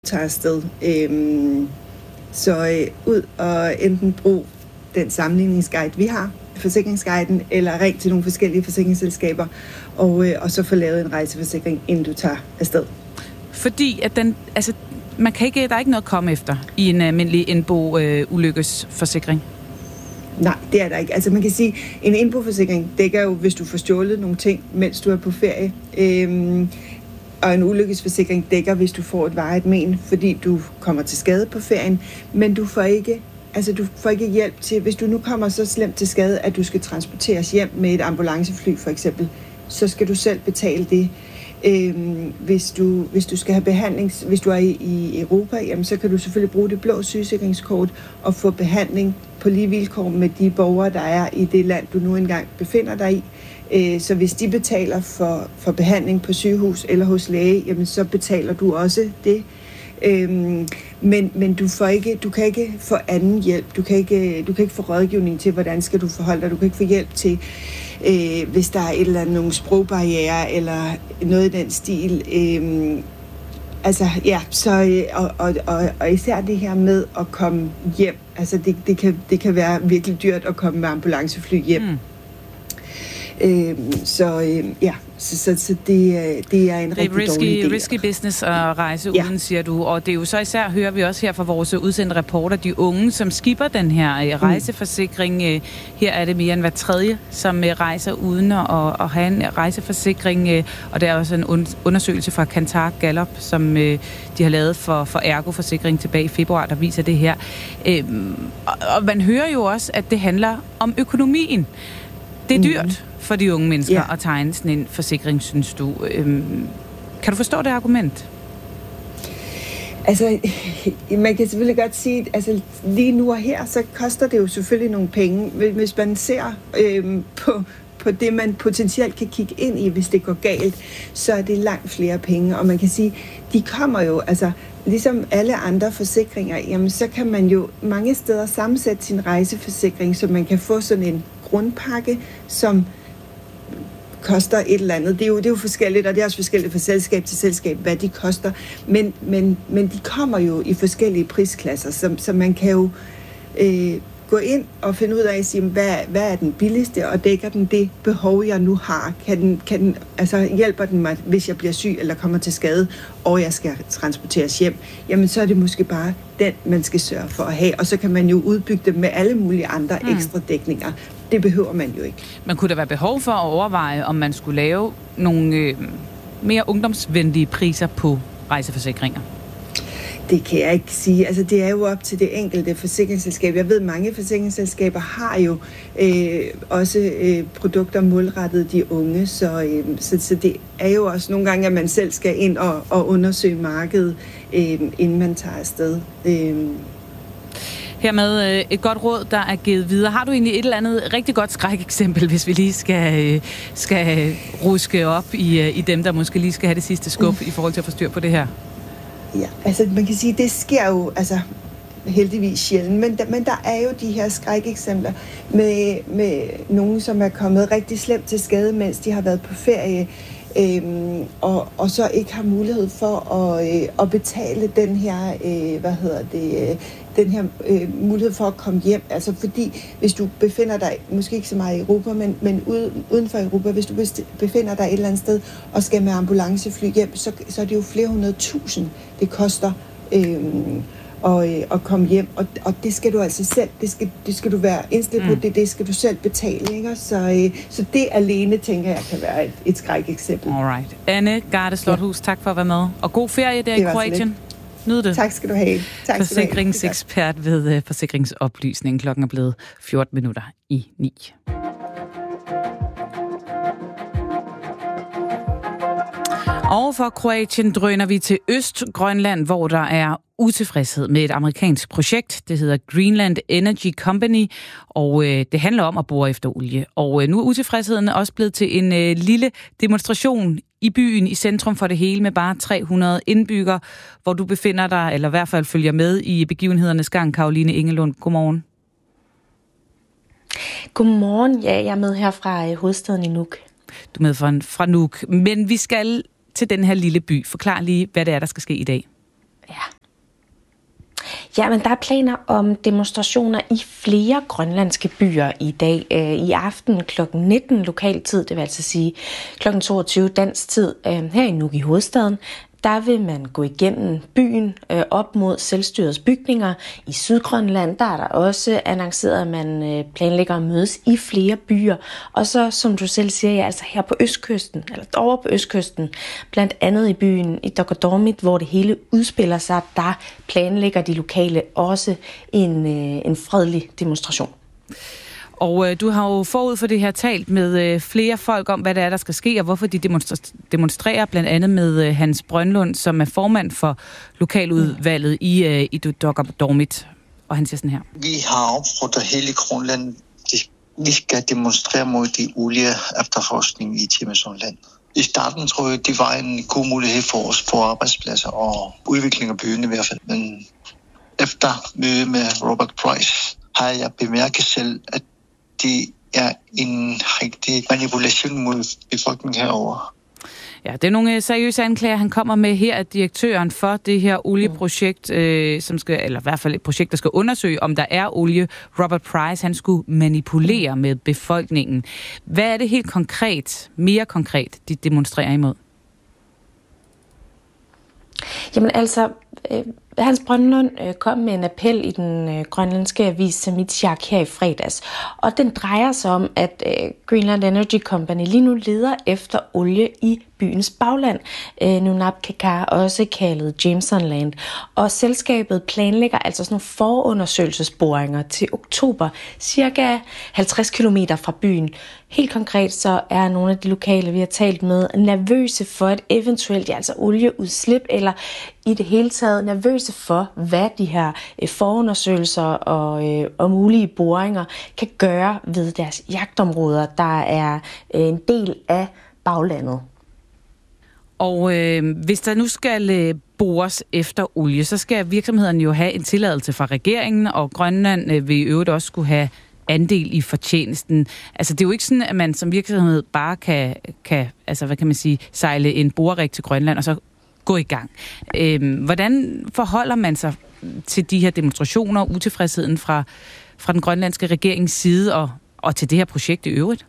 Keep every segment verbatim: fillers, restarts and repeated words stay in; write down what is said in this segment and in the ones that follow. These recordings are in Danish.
tager afsted. Øhm, så øh, ud og enten brug den sammenligningsguide, vi har, forsikringsguiden, eller ring til nogle forskellige forsikringsselskaber, og, øh, og så få lavet en rejseforsikring, inden du tager afsted. Fordi at den, altså, man kan ikke, der er ikke noget at komme efter i en almindelig indbo-ulykkesforsikring. Øh, Nej, det er der ikke. Altså man kan sige, en indboforsikring dækker jo, hvis du får stjålet nogle ting, mens du er på ferie. Øhm, og en ulykkesforsikring dækker, hvis du får et varigt men, fordi du kommer til skade på ferien. Men du får ikke, altså du får ikke hjælp til, hvis du nu kommer så slemt til skade, at du skal transporteres hjem med et ambulancefly for eksempel, så skal du selv betale det. Øhm, hvis, du, hvis du skal have behandling, hvis du er i, i Europa, jamen, så kan du selvfølgelig bruge det blå sygesikringskort og få behandling på lige vilkår med de borgere, der er i det land, du nu engang befinder dig i. Øh, så hvis de betaler for, for behandling på sygehus eller hos læge, jamen, så betaler du også det. Øhm, men men du, får ikke, du kan ikke få anden hjælp. Du kan ikke, du kan ikke få rådgivning til, hvordan skal du forholde dig. Du kan ikke få hjælp til, øh, hvis der er et eller andet, nogle sprogbarrierer eller noget i den stil. Øhm, altså, ja, så, øh, og, og, og, og især det her med at komme hjem. Altså, det, det, kan, det kan være virkelig dyrt at komme med ambulancefly hjem. Mm. Øhm, så øh, ja, så, så, så det, det er en det rigtig er risky, dårlig idé. risky business at rejse ja. uden, siger du. Og det er jo så især, hører vi også her fra vores udsendte reporter, de unge, som skipper den her uh, rejseforsikring. Mm. Uh, her er det mere end hver tredje, som uh, rejser uden at, at have en rejseforsikring. Uh, og der er også en un- undersøgelse fra Kantar Gallup, som uh, de har lavet for, for Ergo-forsikring tilbage i februar, der viser det her. Uh, og, og man hører jo også, at det handler om økonomien. Det er dyrt. Mm. for de unge mennesker yeah. at tegne sådan en forsikring, synes du. Øhm, kan du forstå det argument? Altså, man kan selvfølgelig godt sige, at altså, lige nu og her, så koster det jo selvfølgelig nogle penge. Hvis man ser øhm, på, på det, man potentielt kan kigge ind i, hvis det går galt, så er det langt flere penge. Og man kan sige, de kommer jo, altså ligesom alle andre forsikringer, jamen så kan man jo mange steder sammensætte sin rejseforsikring, så man kan få sådan en grundpakke, som koster et eller andet. Det er jo, det er jo forskelligt, og det er også forskelligt fra selskab til selskab, hvad de koster. Men, men, men de kommer jo i forskellige prisklasser, så, så man kan jo øh, gå ind og finde ud af at sige, hvad, hvad er den billigste, og dækker den det behov, jeg nu har? Kan den, kan den, altså hjælper den mig, hvis jeg bliver syg eller kommer til skade, og jeg skal transporteres hjem? Jamen så er det måske bare den, man skal sørge for at have, og så kan man jo udbygge det med alle mulige andre mm. ekstra dækninger. Det behøver man jo ikke. Man kunne der være behov for at overveje, om man skulle lave nogle øh, mere ungdomsvenlige priser på rejseforsikringer? Det kan jeg ikke sige. Altså, det er jo op til det enkelte forsikringsselskab. Jeg ved, at mange forsikringsselskaber har jo øh, også øh, produkter målrettet de unge, så, øh, så, så det er jo også nogle gange, at man selv skal ind og, og undersøge markedet, øh, inden man tager afsted. Øh. Hermed øh, et godt råd, der er givet videre. Har du egentlig et eller andet rigtig godt skrækeksempel, hvis vi lige skal, øh, skal ruske op i, øh, i dem, der måske lige skal have det sidste skub mm. i forhold til at få styr på det her? Ja, altså man kan sige, det sker jo altså heldigvis sjældent, men der, men der er jo de her skrækeksempler med, med nogen, som er kommet rigtig slemt til skade, mens de har været på ferie, øhm, og, og så ikke har mulighed for at, øh, at betale den her, øh, hvad hedder det, øh, den her øh, mulighed for at komme hjem. Altså fordi, hvis du befinder dig, måske ikke så meget i Europa, men, men uden, uden for Europa, hvis du befinder dig et eller andet sted og skal med ambulancefly hjem, så, så er det jo flere hundrede tusind, det koster øh, at, øh, at komme hjem. Og, og det skal du altså selv, det skal, det skal du være indstillet på, mm. det, det skal du selv betale. Ikke? Så, øh, så det alene, tænker jeg, kan være et, et skrækeksempel. Alright. Anne Garde Slothus, ja. Tak for at være med. Og god ferie der i Kroatien. Nyd det. Tak skal du have. Tak Forsikringsekspert have. ved uh, Forsikringsoplysning. Klokken er blevet fjorten minutter i ni. Og fra Kroatien drøner vi til Østgrønland, hvor der er utilfredshed med et amerikansk projekt. Det hedder Greenland Energy Company, og øh, det handler om at bore efter olie. Og øh, nu er utilfredsheden også blevet til en øh, lille demonstration i byen, i centrum for det hele, med bare tre hundrede indbyggere, hvor du befinder dig, eller i hvert fald følger med i begivenhedernes gang. Caroline Engelund, godmorgen. Godmorgen, ja, jeg er med her fra øh, hovedstaden i Nuuk. Du er med fra, fra Nuuk, men vi skal til den her lille by. Forklar lige, hvad det er, der skal ske i dag. Ja. Ja, men der er planer om demonstrationer i flere grønlandske byer i dag. I aften klokken nitten lokal tid, det vil altså sige klokken toogtyve dansk tid her i Nuuk i hovedstaden. Der vil man gå igennem byen øh, op mod selvstyrets bygninger. I Sydgrønland, der er der også annonceret, at man øh, planlægger at mødes i flere byer. Og så, som du selv siger, ja, altså her på østkysten, eller over på østkysten, blandt andet i byen i Qaqortoormiit, hvor det hele udspiller sig, der planlægger de lokale også en, øh, en fredelig demonstration. Og øh, du har jo forud for det her talt med øh, flere folk om, hvad det er, der skal ske, og hvorfor de demonstre- demonstrerer, blandt andet med øh, Hans Brønlund, som er formand for lokaludvalget i, øh, i Qaqortoormiit. Og han siger sådan her. Vi har opfordret hele Grønland. Vi skal demonstrere mod de olie efterforskning i Tjenesundland. I starten tror jeg, det var en god mulighed for os på arbejdspladser og udvikling af byen i hvert fald. Men efter mødet med Robert Price har jeg bemærket selv, at det er en rigtig manipulation mod befolkningen herovre. Ja, det er nogle seriøse anklager, han kommer med her, at direktøren for det her olieprojekt, øh, som skal, eller i hvert fald et projekt, der skal undersøge, om der er olie, Robert Price, han skulle manipulere med befolkningen. Hvad er det helt konkret, mere konkret, de demonstrerer imod? Jamen altså, øh, Hans Brønlund øh, kom med en appel i den øh, grønlandske avis Samitsiaq her i fredags. Og den drejer sig om, at øh, Greenland Energy Company lige nu leder efter olie i byens bagland, øh, Nunapkekar, også kaldet Jamesonland. Og selskabet planlægger altså sådan nogle forundersøgelsesboringer til oktober, cirka halvtreds kilometer fra byen. Helt konkret så er nogle af de lokale, vi har talt med, nervøse for et eventuelt ja, altså olieudslip, eller i det hele taget nervøse for, hvad de her øh, forundersøgelser og, øh, og mulige boringer kan gøre ved deres jagtområder, der er øh, en del af baglandet. Og øh, hvis der nu skal øh, bores efter olie, så skal virksomhederne jo have en tilladelse fra regeringen, og Grønland øh, vil i øvrigt også skulle have andel i fortjenesten. Altså det er jo ikke sådan, at man som virksomhed bare kan, kan altså hvad kan man sige, sejle en borerig til Grønland og så gå i gang. Øh, hvordan forholder man sig til de her demonstrationer, utilfredsheden fra, fra den grønlandske regerings side og, og til det her projekt i øvrigt?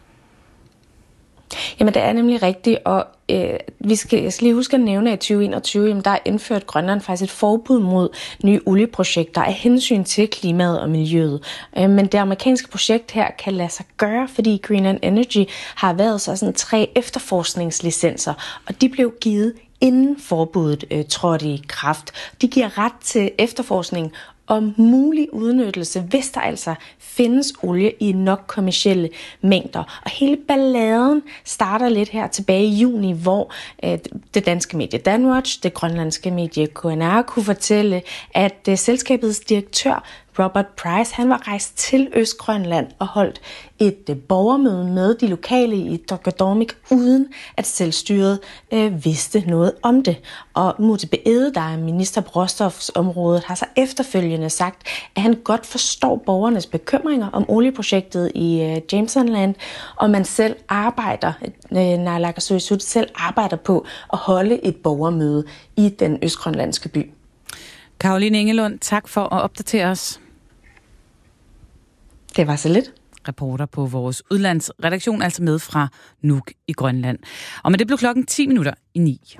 Jamen, det er nemlig rigtigt, og øh, vi skal, jeg skal lige huske at nævne, at i tyve enogtyve, jamen, der er indført Grønland faktisk et forbud mod nye olieprojekter af hensyn til klimaet og miljøet. Øh, men det amerikanske projekt her kan lade sig gøre, fordi Greenland Energy har været så sådan tre efterforskningslicenser, og de blev givet inden forbuddet øh, trådte i kraft. De giver ret til efterforskning om mulig udnyttelse, hvis der altså findes olie i nok kommercielle mængder. Og hele balladen starter lidt her tilbage i juni, hvor øh, det danske medie Danwatch, det grønlandske medie K N R kunne fortælle, at øh, selskabets direktør Robert Price, han var rejst til Østgrønland og holdt et øh, borgermøde med de lokale i Qaqortoormiit, uden at selvstyret øh, vidste noget om det. Og Mutebe Egede, der er minister på råstofsområdet, har så efterfølgende sagt, at han godt forstår borgernes bekymringer om olieprojektet i øh, Jamesonland, og man selv arbejder, øh, Naalakkersuisut selv arbejder på at holde et borgermøde i den østgrønlandske by. Caroline Engelund, tak for at opdatere os. Det var så lidt. Reporter på vores udlandsredaktion, altså med fra Nuuk i Grønland. Og med det blev klokken ti minutter i ni.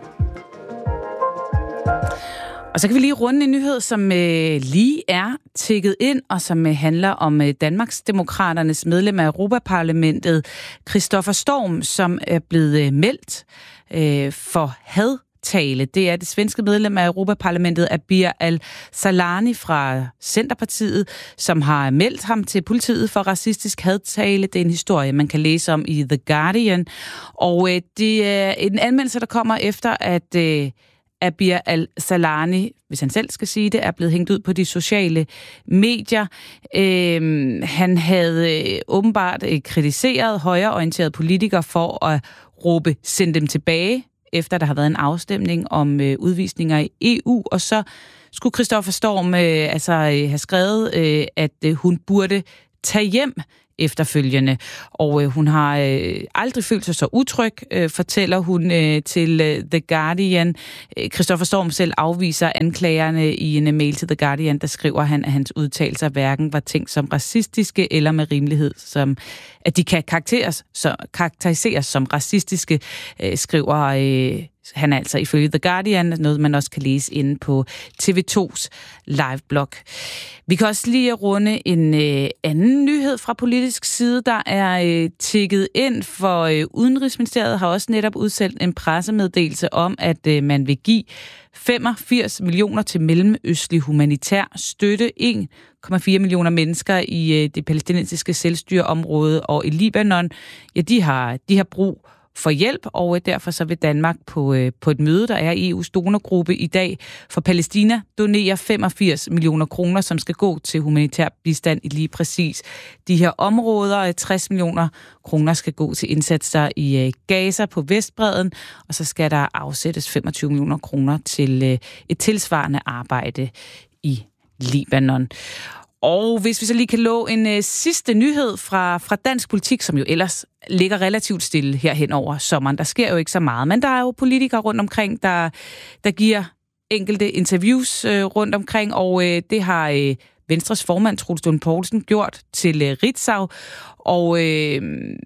Og så kan vi lige runde en nyhed, som øh, lige er tikket ind, og som øh, handler om øh, Danmarksdemokraternes medlem af Europaparlamentet, Christoffer Storm, som er blevet øh, meldt øh, for had. Tale. Det er det svenske medlem af Europaparlamentet, Abir Al-Salani fra Centerpartiet, som har meldt ham til politiet for racistisk hadtale. Det er en historie, man kan læse om i The Guardian. Og øh, det er en anmeldelse, der kommer efter, at øh, Abir Al-Salani, hvis han selv skal sige det, er blevet hængt ud på de sociale medier. Øh, han havde øh, åbenbart øh, kritiseret højreorienterede politikere for at råbe "send dem tilbage", efter der har været en afstemning om øh, udvisninger i E U, og så skulle Christoffer Storm øh, altså øh, have skrevet, øh, at øh, hun burde tage hjem efterfølgende. Og øh, hun har øh, aldrig følt sig så utryg, øh, fortæller hun øh, til øh, The Guardian. Christoffer Storm selv afviser anklagerne i en mail til The Guardian, der skriver han, at hans udtalelser hverken var tænkt som racistiske eller med rimelighed, som at de kan karakteriseres som, karakteriseres som racistiske, øh, skriver øh, han altså ifølge The Guardian, noget man også kan læse inde på T V to's liveblog. Vi kan også lige runde en øh, anden nyhed fra politisk side, der er øh, tikket ind, for øh, Udenrigsministeriet har også netop udsendt en pressemeddelelse om, at øh, man vil give femogfirs millioner til mellemøstlig humanitær støtte. en komma fire millioner mennesker i øh, det palæstinensiske selvstyreområde og i Libanon, ja, de har, de har brug for hjælp, og derfor så vil Danmark på, øh, på et møde, der er i E U's donorgruppe i dag for Palæstina, donere femogfirs millioner kroner, som skal gå til humanitær bistand i lige præcis de her områder. tres millioner kroner skal gå til indsatser i øh, Gaza på Vestbredden, og så skal der afsættes femogtyve millioner kroner til øh, et tilsvarende arbejde i Libanon. Og hvis vi så lige kan love en øh, sidste nyhed fra, fra dansk politik, som jo ellers ligger relativt stille herhen over sommeren. Der sker jo ikke så meget, men der er jo politikere rundt omkring, der, der giver enkelte interviews øh, rundt omkring, og øh, det har øh, Venstres formand, Troels Lund Poulsen, gjort til øh, Ritzau. Og øh,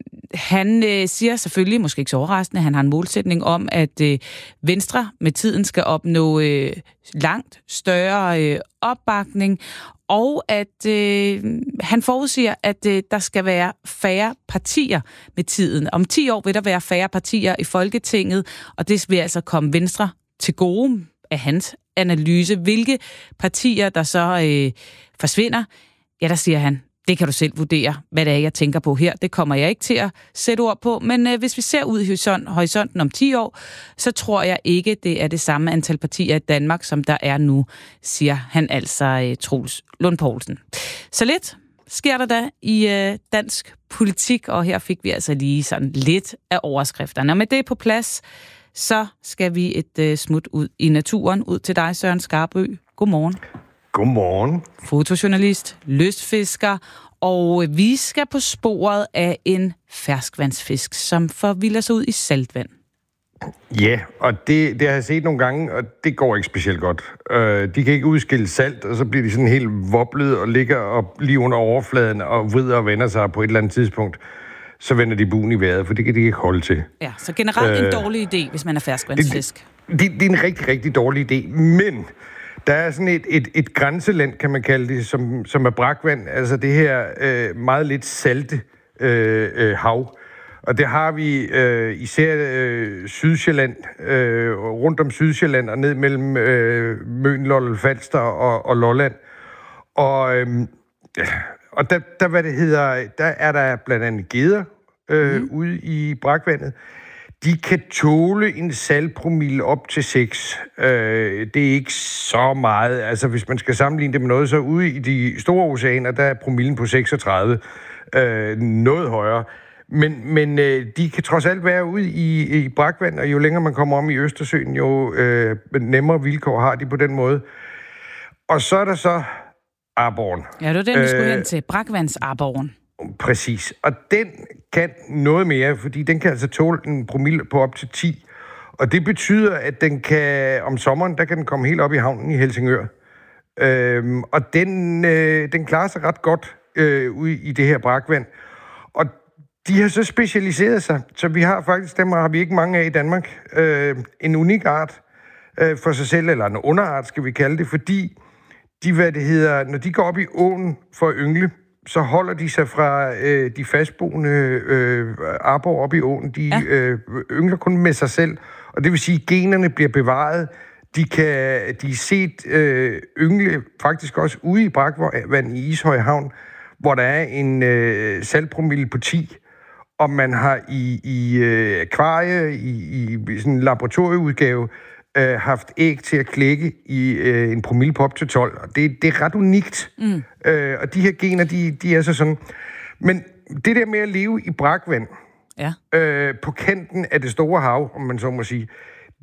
han øh, siger selvfølgelig, måske ikke så overraskende, han har en målsætning om, at øh, Venstre med tiden skal opnå øh, langt større øh, opbakning, og at øh, han forudsiger, at øh, der skal være færre partier med tiden. Om ti år vil der være færre partier i Folketinget, og det vil altså komme Venstre til gode af hans analyse. Hvilke partier, der så øh, forsvinder, ja, der siger han, det kan du selv vurdere, hvad det er, jeg tænker på her. Det kommer jeg ikke til at sætte ord på, men øh, hvis vi ser ud i horisont, horisonten om ti år, så tror jeg ikke, det er det samme antal partier i Danmark, som der er nu, siger han altså øh, Troels Lund Poulsen. Så lidt sker der da i øh, dansk politik, og her fik vi altså lige sådan lidt af overskrifterne. Og med det på plads, så skal vi et øh, smut ud i naturen, ud til dig, Søren Skarbø. Godmorgen. Godmorgen. Fotojournalist, lystfisker, og vi skal på sporet af en ferskvandsfisk, som forvilder sig ud i saltvand. Ja, og det, det har jeg set nogle gange, og det går ikke specielt godt. Uh, de kan ikke udskille salt, og så bliver de sådan helt voblet og ligger op lige under overfladen og vrider og vender sig på et eller andet tidspunkt. Så vender de buen i vejret, for det kan de ikke holde til. Ja, så generelt uh, en dårlig idé, hvis man er ferskvandsfisk. Det, det, det er en rigtig, rigtig dårlig idé, men der er sådan et, et, et grænseland, kan man kalde det, som, som er brakvand. Altså det her øh, meget lidt salte øh, øh, hav. Og det har vi øh, især øh, Sydsjælland, øh, rundt om Sydsjælland og ned mellem øh, Møn, Lolland, Falster og, og Lolland. Og, øh, og der, der, hvad det hedder, der er der blandt andet geder øh, mm. ude i brakvandet. De kan tåle en saltpromille op til seks. Øh, det er ikke så meget. Altså, hvis man skal sammenligne det med noget, så ude i de store oceaner, der er promillen på seksogtredive. Øh, noget højere. Men, men øh, de kan trods alt være ude i, i brakvand, og jo længere man kommer om i Østersøen, jo øh, nemmere vilkår har de på den måde. Og så er der så aborren. Ja, det var den, vi skulle hen til. Brakvandsaborren. Præcis. Og den kan noget mere, fordi den kan altså tåle en promille på op til ti. Og det betyder, at den kan om sommeren, der kan den komme helt op i havnen i Helsingør. Øhm, og den, øh, den klarer sig ret godt øh, ude i det her brakvand. Og de har så specialiseret sig, så vi har faktisk, dem har vi ikke mange af i Danmark, øh, en unik art øh, for sig selv, eller en underart, skal vi kalde det, fordi de, hvad det hedder, når de går op i åen for at yngle, så holder de sig fra øh, de fastboende øh, arbor op i åen. De ja. øh, yngler kun med sig selv, og det vil sige, at generne bliver bevaret. De kan de er set øh, yngle faktisk også ude i brakvand i Ishøj Havn, hvor der er en øh, saltpromille på ti, og man har i, i øh, akvarie, i, i sådan en laboratorieudgave, øh, haft æg til at klække i øh, en promille på op til tolv. Og det, det er ret unikt. Mm. Øh, og de her gener, de, de er så sådan. Men det der med at leve i brakvand, ja. øh, på kanten af det store hav, om man så må sige,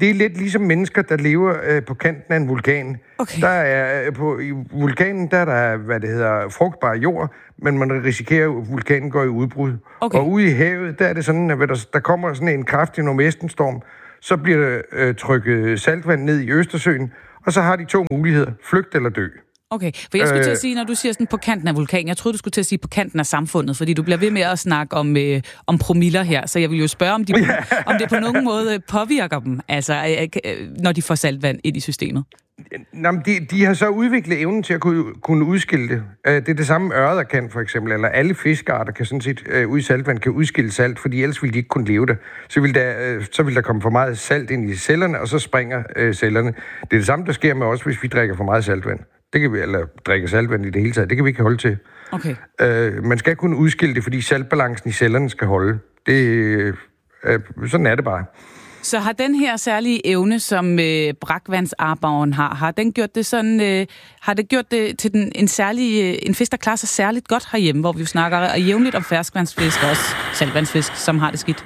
det er lidt ligesom mennesker, der lever øh, på kanten af en vulkan. Okay. Der er, øh, på, i vulkanen der er der, hvad det hedder, frugtbar jord, men man risikerer, at vulkanen går i udbrud. Okay. Og ude i havet, der er det sådan, at der, der kommer sådan en kraftig nordvestenstorm, så bliver der øh, trykket saltvand ned i Østersøen, og så har de to muligheder, flygt eller dø. Okay, for jeg skulle til at sige, når du siger sådan på kanten af vulkanen, jeg troede, du skulle til at sige på kanten af samfundet, fordi du bliver ved med at snakke om, øh, om promiller her, så jeg vil jo spørge, om, de, om det på nogen måde påvirker dem, altså øh, når de får saltvand ind i systemet. Nå, de, de har så udviklet evnen til at kunne, kunne udskille det. Det er det samme ørreder kan, for eksempel, eller alle fiskearter kan sådan set øh, ud i saltvand kan udskille salt, fordi ellers ville de ikke kunne leve der. Så vil der, øh, så vil der komme for meget salt ind i cellerne, og så springer øh, cellerne. Det er det samme, der sker med os, hvis vi drikker for meget saltvand. Det kan vi, eller drikker saltvand i det hele taget. Det kan vi ikke holde til. Okay. Øh, man skal kunne udskille det, fordi saltbalancen i cellerne skal holde. Det, øh, sådan er det bare. Så har den her særlige evne, som øh, brakvandsarbaren har, har den gjort det sådan, øh, har det gjort det til den, en særlig, øh, en fisk, der klarer sig særligt godt herhjemme, hvor vi jo snakker jævnligt om ferskvandsfisk og også saltvandsfisk, som har det skidt?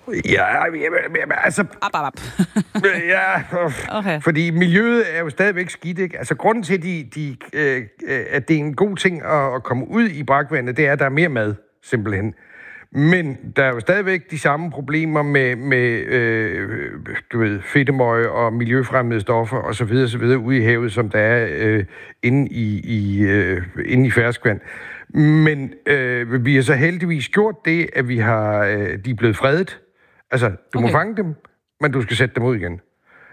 Ja, altså... Ap, ap, ap. ja, okay. Fordi miljøet er jo stadigvæk skidt, ikke? Altså, grunden til, de, de, øh, at det er en god ting at, at komme ud i brakvandet, det er, at der er mere mad, simpelthen. Men der er jo stadigvæk de samme problemer med, med øh, du ved, fedtemøg og miljøfremmede stoffer og så videre, så videre ude i havet, som der er øh, inde i, i, øh, inde i ferskvand. Men øh, vi har så heldigvis gjort det, at vi har, øh, de er blevet fredet. Altså, du okay. må fange dem, men du skal sætte dem ud igen.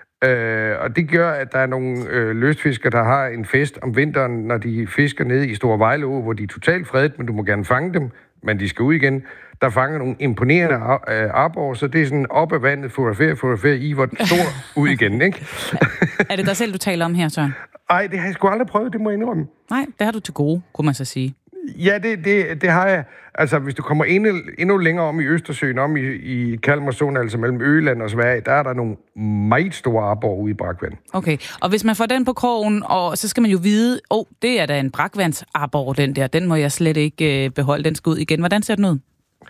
Øh, og det gør, at der er nogle øh, løstfiskere, der har en fest om vinteren, når de fisker nede i Store Vejleå, hvor de er totalt fredet, men du må gerne fange dem, men de skal ud igen. Der fanger nogle imponerende ar- arbor, så det er sådan op ad vandet, fotografer, fotografer i, hvor den står ud igen, ikke? Er det dig selv, du taler om her, Søren? Ej, det har jeg sgu aldrig prøvet, det må jeg indrømme. Nej, det har du til gode, kunne man så sige. Ja, det, det, det har jeg. Altså, hvis du kommer endnu, endnu længere om i Østersøen, om i, i Kalmarsund, altså mellem Øland og Sverige, der er der nogle meget store arbor ude i brakvand. Okay, og hvis man får den på krogen, og så skal man jo vide, åh, oh, det er da en brakvandsarbor, den der, den må jeg slet ikke øh, beholde, den skal ud igen. Hvordan ser den ud?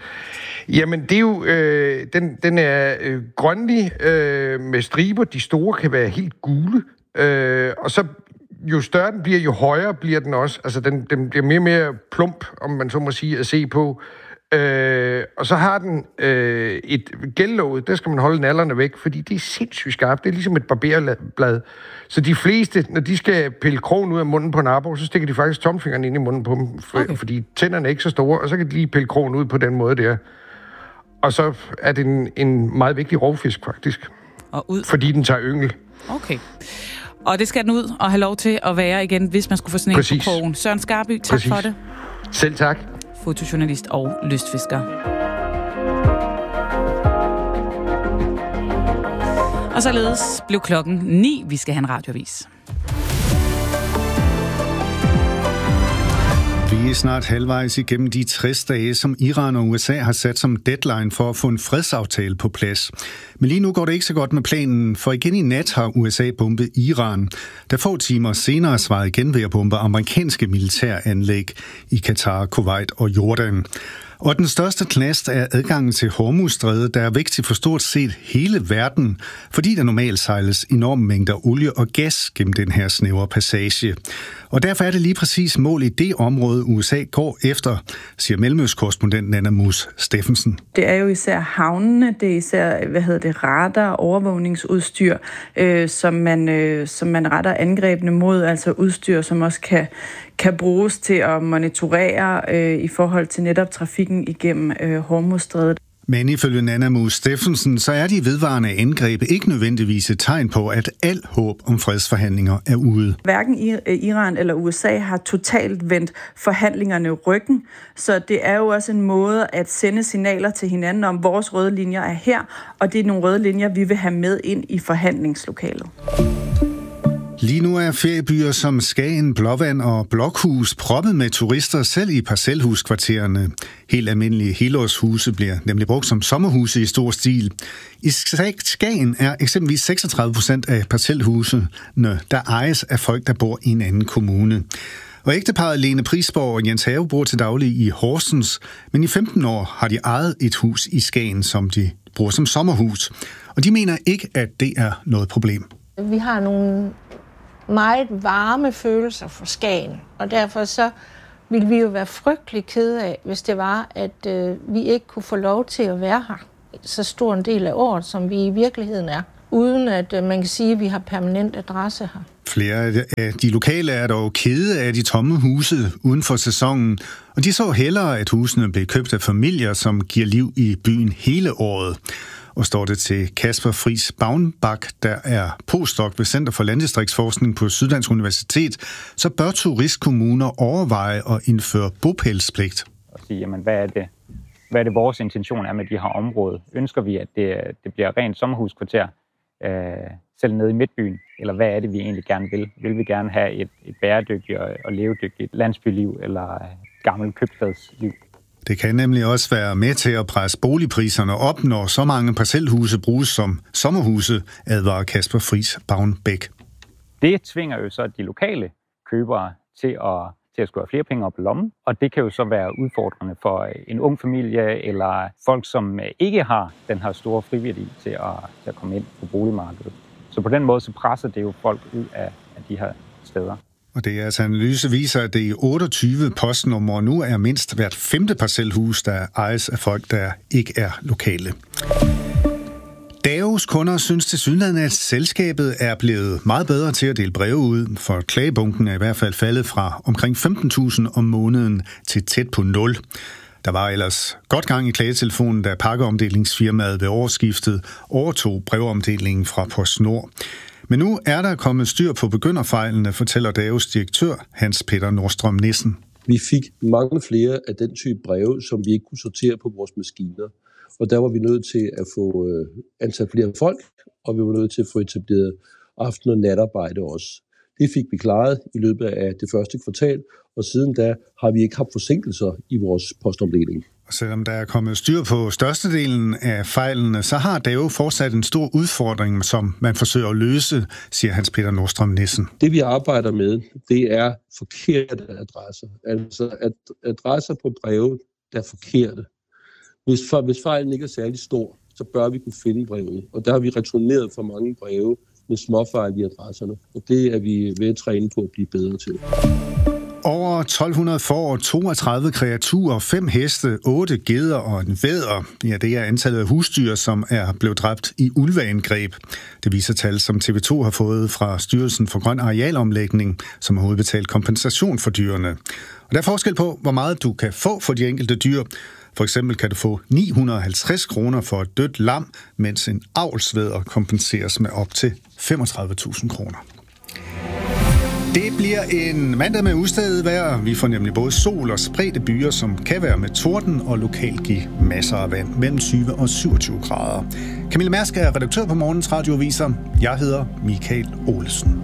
Jamen, det er jo, øh, den, den er øh, grønlig øh, med striber. De store kan være helt gule. Øh, og så jo større den bliver, jo højere bliver den også. Altså, den, den bliver mere og mere plump, om man så må sige, at se på. Øh, og så har den øh, et gældlåg, der skal man holde nallerne væk, fordi det er sindssygt skarpt. Det er ligesom et barberblad. Så de fleste, når de skal pille krogen ud af munden på en arbor, så stikker de faktisk tomfingeren ind i munden på dem, for, okay. fordi tænderne er ikke så store, og så kan de lige pille krogen ud på den måde der. Og så er det en, en meget vigtig rovfisk, faktisk. Og ud. Fordi den tager yngel. Okay. Og det skal den ud og have lov til at være igen, hvis man skulle få sådan en på krogen. Søren Skarby, tak Præcis. for det. Selv tak. Fotojournalist og lystfisker. Og således blev klokken ni. Vi skal have en radioavis. Vi er snart halvvejs igennem de tres dage, som Iran og U S A har sat som deadline for at få en fredsaftale på plads. Men lige nu går det ikke så godt med planen, for igen i nat har U S A bombet Iran, der få timer senere svarede igen ved at bombe amerikanske militæranlæg i Katar, Kuwait og Jordan. Og den største knast er adgangen til Hormuzstrædet, der er vigtig for stort set hele verden, fordi der normalt sejles enorme mængder olie og gas gennem den her snævre passage. Og derfor er det lige præcis mål i det område, U S A går efter, siger Mellemøstkorrespondent Nanna Mus Steffensen. Det er jo især havnene, det er især hvad hedder det, radar- og overvågningsudstyr, øh, som, man, øh, som man retter angrebene mod, altså udstyr, som også kan, kan bruges til at monitorere øh, i forhold til netop trafikken igennem øh, Hormuzstrædet. Men ifølge Nanna Mus Steffensen, så er de vedvarende angreb ikke nødvendigvis et tegn på, at al håb om fredsforhandlinger er ude. Hverken Iran eller U S A har totalt vendt forhandlingerne ryggen, så det er jo også en måde at sende signaler til hinanden om, vores røde linjer er her, og det er nogle røde linjer, vi vil have med ind i forhandlingslokalet. Lige nu er feriebyer som Skagen, Blåvand og Blokhus proppet med turister selv i parcelhuskvartererne. Helt almindelige helårshuse bliver nemlig brugt som sommerhuse i stor stil. I Skagen er eksempelvis seksogtredive procent af parcelhusene, der ejes af folk, der bor i en anden kommune. Og ægteparret Lene Prisborg og Jens Have bor til daglig i Horsens, men i femten år har de ejet et hus i Skagen, som de bruger som sommerhus. Og de mener ikke, at det er noget problem. Vi har nogle meget varme følelser for Skagen, og derfor så ville vi jo være frygtelig kede af, hvis det var, at øh, vi ikke kunne få lov til at være her så stor en del af året, som vi i virkeligheden er, uden at øh, man kan sige, at vi har permanent adresse her. Flere af de lokale er dog kede af de tomme huse uden for sæsonen, og de så hellere, at husene blev købt af familier, som giver liv i byen hele året. Og står det til Kasper Friis Bavnbak, der er postdoc ved Center for Landdistriktsforskning på Syddansk Universitet, så bør turistkommuner overveje at indføre bopælspligt. Og sige, jamen, hvad er det, hvad er det vores intention er med de her områder? Ønsker vi, at det, det bliver rent sommerhuskvarter, øh, selv nede i midtbyen? Eller hvad er det, vi egentlig gerne vil? Vil vi gerne have et, et bæredygtigt og, og levedygtigt landsbyliv eller gammelt købstadsliv? Det kan nemlig også være med til at presse boligpriserne op, når så mange parcelhuse bruges som sommerhuse, advarer Kasper Friis Bavnbæk. Det tvinger jo så de lokale købere til at, til at skulle have flere penge op i lommen, og det kan jo så være udfordrende for en ung familie eller folk, som ikke har den her store friværdi til at, til at komme ind på boligmarkedet. Så på den måde så presser det jo folk ud af, af de her steder. Og det er altså analyse viser, at det i otteogtyve postnumre nu er mindst hvert femte parcelhus, der ejes af folk, der ikke er lokale. Daos kunder synes til synligheden, at selskabet er blevet meget bedre til at dele breve ud, for klagebunken er i hvert fald faldet fra omkring femten tusind om måneden til tæt på nul. Der var ellers godt gang i klagetelefonen, da pakkeomdelingsfirmaet ved årsskiftet overtog brevomdelingen fra PostNord. Men nu er der kommet styr på begynderfejlene, fortæller Daos direktør Hans Peter Nordstrøm Nissen. Vi fik mange flere af den type breve, som vi ikke kunne sortere på vores maskiner. Og der var vi nødt til at få ansat flere folk, og vi var nødt til at få etableret aften- og natarbejde også. Det fik vi klaret i løbet af det første kvartal, og siden da har vi ikke haft forsinkelser i vores postomdeling. Og selvom der er kommet styr på størstedelen af fejlene, så har Dao fortsat en stor udfordring, som man forsøger at løse, siger Hans Peter Nordstrøm Nissen. Det vi arbejder med, det er forkerte adresser. Altså adresser på breve, der er forkerte. Hvis, for, hvis fejlen ikke er særlig stor, så bør vi kunne finde brevet. Og der har vi returneret for mange breve med småfejl i adresserne. Og det er vi ved at træne på at blive bedre til. Over tolv hundrede får, toogtredive kreaturer, fem heste, otte geder og en vædder. Ja, det er antallet af husdyr, som er blevet dræbt i ulveangreb. Det viser tal, som T V to har fået fra Styrelsen for Grøn Arealomlægning, som har udbetalt kompensation for dyrene. Og der er forskel på, hvor meget du kan få for de enkelte dyr. For eksempel kan du få ni hundrede og halvtreds kroner for et dødt lam, mens en avlsvædder kompenseres med op til femogtredive tusind kroner. Det bliver en mandag med udstedet vejr. Vi får nemlig både sol og spredte byer, som kan være med torden og lokalt give masser af vand mellem tyve og syvogtyve grader. Camilla Mærsk er redaktør på Morgens Radioaviser. Jeg hedder Michael Olesen.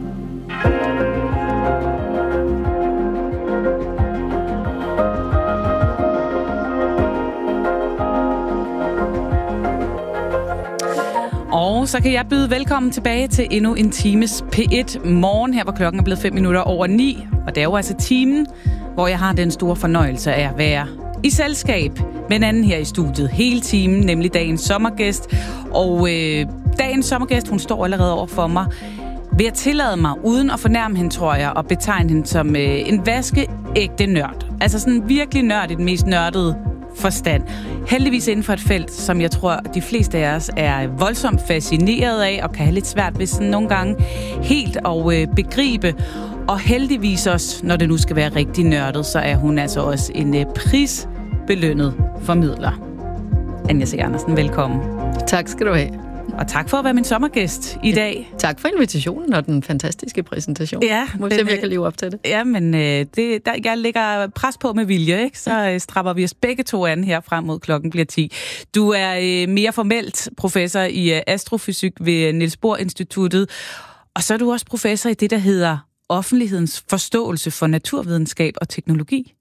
Og så kan jeg byde velkommen tilbage til endnu en times P et morgen, her hvor klokken er blevet fem minutter over ni. Og det er jo altså timen, hvor jeg har den store fornøjelse af at være i selskab med en anden her i studiet hele timen, nemlig dagens sommergæst. Og øh, dagens sommergæst, hun står allerede over for mig. Vil jeg tillade mig, uden at fornærme hende, tror jeg, og betegne hende som øh, en vaskeægte nørd. Altså sådan virkelig nørd i den mest nørdede forstand. Heldigvis inden for et felt, som jeg tror, de fleste af os er voldsomt fascineret af, og kan have lidt svært ved sådan nogle gange helt at øh, begribe. Og heldigvis også, når det nu skal være rigtig nørdet, så er hun altså også en øh, prisbelønnet formidler. Anja C. Andersen, velkommen. Tak skal du have. Og tak for at være min sommergæst i dag. Tak for invitationen og den fantastiske præsentation. Ja, må se, om jeg kan leve op til det. Ja, men øh, det, der, jeg lægger pres på med vilje, ikke? Så øh, strapper vi os begge to an her frem mod klokken bliver ti. Du er øh, mere formelt professor i øh, astrofysik ved Niels Bohr Instituttet, og så er du også professor i det, der hedder offentlighedens forståelse for naturvidenskab og teknologi. Ja.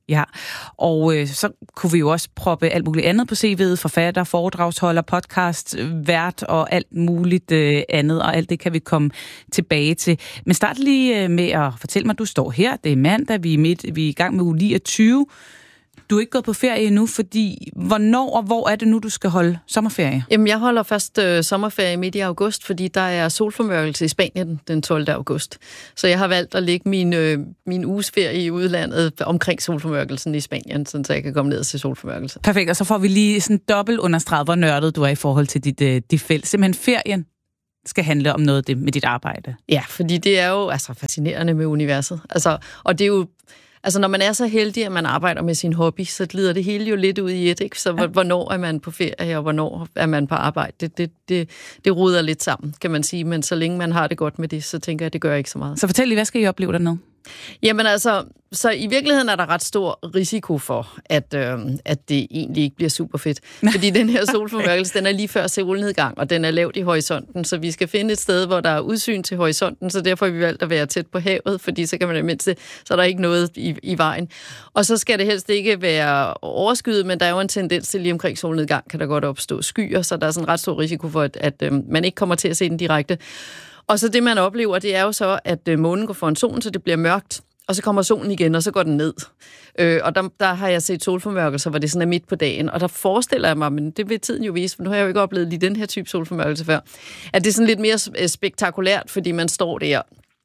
Ja, og øh, så kunne vi jo også proppe alt muligt andet på C V'et, forfatter, foredragsholder, podcast, vært og alt muligt øh, andet, og alt det kan vi komme tilbage til. Men start lige øh, med at fortælle mig, at du står her, det er mandag, vi er, midt, vi er i gang med uge niogtyve. Du er ikke gået på ferie endnu, fordi hvornår og hvor er det nu, du skal holde sommerferie? Jamen, jeg holder først øh, sommerferie midt i august, fordi der er solformørkelse i Spanien den tolvte august. Så jeg har valgt at lægge min, øh, min uges ferie i udlandet omkring solformørkelsen i Spanien, så jeg kan komme ned og se solformørkelse. Perfekt, og så får vi lige sådan dobbelt understreget, hvor nørdet du er i forhold til dit, øh, dit felt. Simpelthen ferien skal handle om noget af det med dit arbejde. Ja, fordi det er jo altså fascinerende med universet. Altså, og det er jo Altså, når man er så heldig, at man arbejder med sin hobby, så glider det hele jo lidt ud i et, ikke? Så ja. Hvornår er man på ferie, og hvornår er man på arbejde? Det, det, det, det ruder lidt sammen, kan man sige. Men så længe man har det godt med det, så tænker jeg, at det gør ikke så meget. Så fortæl lige, hvad skal I opleve dernede? Jamen altså, så i virkeligheden er der ret stor risiko for, at, øh, at det egentlig ikke bliver super fedt. Fordi den her solformørkelse, den er lige før solnedgang, og den er lavt i horisonten, så vi skal finde et sted, hvor der er udsyn til horisonten, så derfor har vi valgt at være tæt på havet, fordi så kan man mindst det, så er der ikke noget i, i vejen. Og så skal det helst ikke være overskyet, men der er jo en tendens til lige omkring solnedgang, kan der godt opstå skyer, så der er sådan en ret stor risiko for, at, at øh, man ikke kommer til at se den direkte. Og så det, man oplever, det er jo så, at månen går foran solen, så det bliver mørkt, og så kommer solen igen, og så går den ned. Øh, og der, der har jeg set solformørkelser, hvor det sådan er midt på dagen, og der forestiller jeg mig, men det vil tiden jo vise, for nu har jeg jo ikke oplevet lige den her type solformørkelse før, at det er sådan lidt mere spektakulært, fordi man står der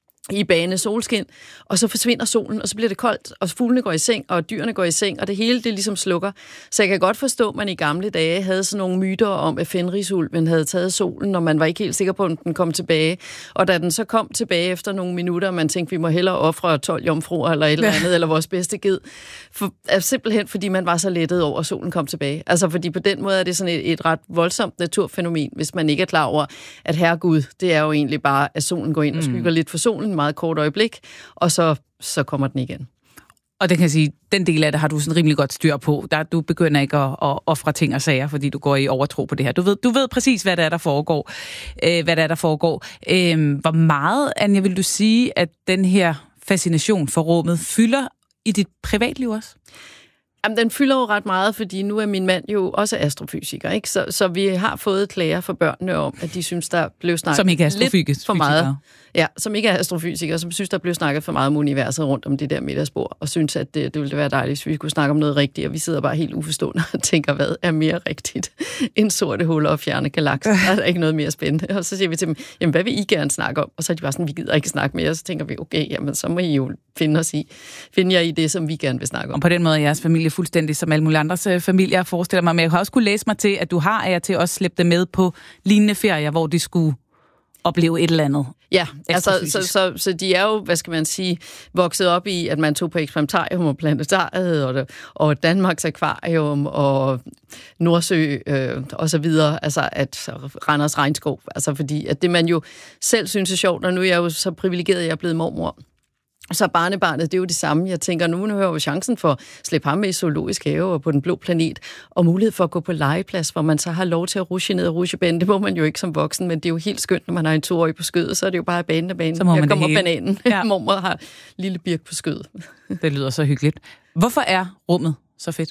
i bane solskin, og så forsvinder solen, og så bliver det koldt, og fuglene går i seng, og dyrene går i seng, og det hele, det ligesom slukker. Så jeg kan godt forstå, at man i gamle dage havde sådan nogle myter om, at fenrisulven havde taget solen, når man var ikke helt sikker på, at den kom tilbage. Og da den så kom tilbage efter nogle minutter, man tænkte, vi må hellere ofre tolv jomfruer eller et eller andet, eller vores bedste ged. For, simpelthen fordi man var så lettet over, at solen kom tilbage. Altså fordi på den måde er det sådan et, et ret voldsomt naturfænomen, hvis man ikke er klar over, at herregud, det er jo egentlig bare, at solen går ind og skygger mm. lidt for solen, meget kort øjeblik, og så, så kommer den igen. Og det kan jeg sige, den del af det har du sådan rimelig godt styr på. Der, du begynder ikke at, at ofre ting og sager, fordi du går i overtro på det her. Du ved, du ved præcis, hvad der er, der foregår. Øh, hvad der er, der foregår. Øh, hvor meget, Anja, vil du sige, at den her fascination for rummet fylder i dit privatliv også? Jamen, den fylder jo ret meget, fordi nu er min mand jo også astrofysiker, ikke? Så, så vi har fået klager fra børnene om, at de synes, der blev snakket som ikke er lidt for meget. Ja, som ikke er astrofysikere, som synes, der blev snakket for meget om universet rundt om det der middagsbord, og synes, at det, det ville være dejligt, hvis vi kunne snakke om noget rigtigt, og vi sidder bare helt uforstående og tænker, hvad er mere rigtigt end sorte huller og fjerne galakser? Der er der ikke noget mere spændende. Og så siger vi til dem, jamen, hvad vil I gerne snakke om? Og så er de bare sådan, vi gider ikke snakke mere. Og så tænker vi, okay, jamen, så må I jo finde os i, finde jer i det, som vi gerne vil snakke om. Og på den måde er jeres familie fuldstændig som alle mulige andres familier, forestiller mig. Men jeg har også kunne læse mig til, at du har af jer til at slippe det med på lignende ferier, hvor de skulle opleve et eller andet. Ja, altså, så, så, så de er jo, hvad skal man sige, vokset op i, at man tog på eksperimentarium og planetariet, og, og Danmarks Akvarium, og Nordsø, øh, og så videre, altså at Randers Regnskov, altså fordi, at det man jo selv synes er sjovt, og nu er jeg jo så privilegeret, at jeg er blevet mormor. Så barnebarnet, det er jo det samme. Jeg tænker, nu har jeg jo chancen for at slippe ham med i zoologisk have og på den blå planet, og mulighed for at gå på legeplads, hvor man så har lov til at rushe ned og rushe banen. Det må man jo ikke som voksen, men det er jo helt skønt, når man har en toårig på skødet, så er det jo bare banen af banen. Så må man jeg kommer det hele. Bananen. Ja. Mormor har lille birk på skødet. Det lyder så hyggeligt. Hvorfor er rummet så fedt?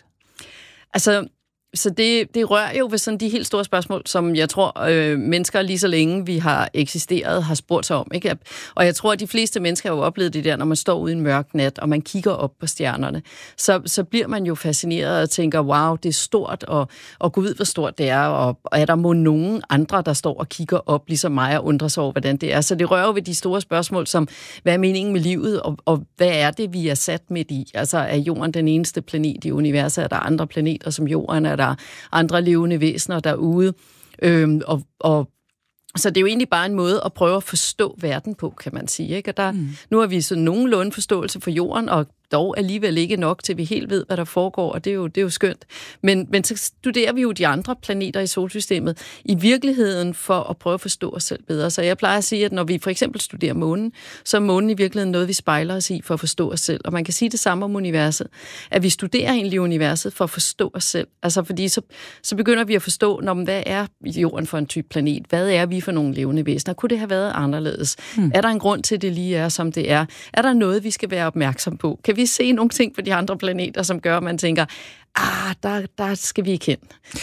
Altså, så det, det rører jo ved sådan de helt store spørgsmål, som jeg tror, øh, mennesker lige så længe vi har eksisteret, har spurgt sig om. Ikke? Og jeg tror, at de fleste mennesker har jo oplevet det der, når man står ude i en mørk nat, og man kigger op på stjernerne. Så, så bliver man jo fascineret og tænker, wow, det er stort, og, og gud ved, hvor stort det er, og, og er der må nogen andre, der står og kigger op, ligesom mig, og undrer sig over, hvordan det er. Så det rører jo ved de store spørgsmål, som, hvad er meningen med livet, og, og hvad er det, vi er sat midt i? Altså, er jorden den eneste planet i universet? Er der andre planeter som jorden? Er der andre levende væsener derude. Øhm, og, og, så det er jo egentlig bare en måde at prøve at forstå verden på, kan man sige. Ikke? Og der, mm. Nu har vi så nogenlunde forståelse for jorden, og dog alligevel ikke nok til, vi helt ved, hvad der foregår, og det er jo, det er jo skønt. Men, men så studerer vi jo de andre planeter i solsystemet i virkeligheden for at prøve at forstå os selv bedre. Så jeg plejer at sige, at når vi for eksempel studerer månen, så er månen i virkeligheden noget, vi spejler os i for at forstå os selv. Og man kan sige det samme om universet, at vi studerer egentlig universet for at forstå os selv. Altså fordi så, så begynder vi at forstå, når, hvad er jorden for en type planet? Hvad er vi for nogle levende væsener? Kunne det have været anderledes? Hmm. Er der en grund til, det lige er, som det er? Er der noget, vi skal være opmærksom på? Kan vi se nogle ting på de andre planeter, som gør, at man tænker, ah, der, der skal vi ikke hen.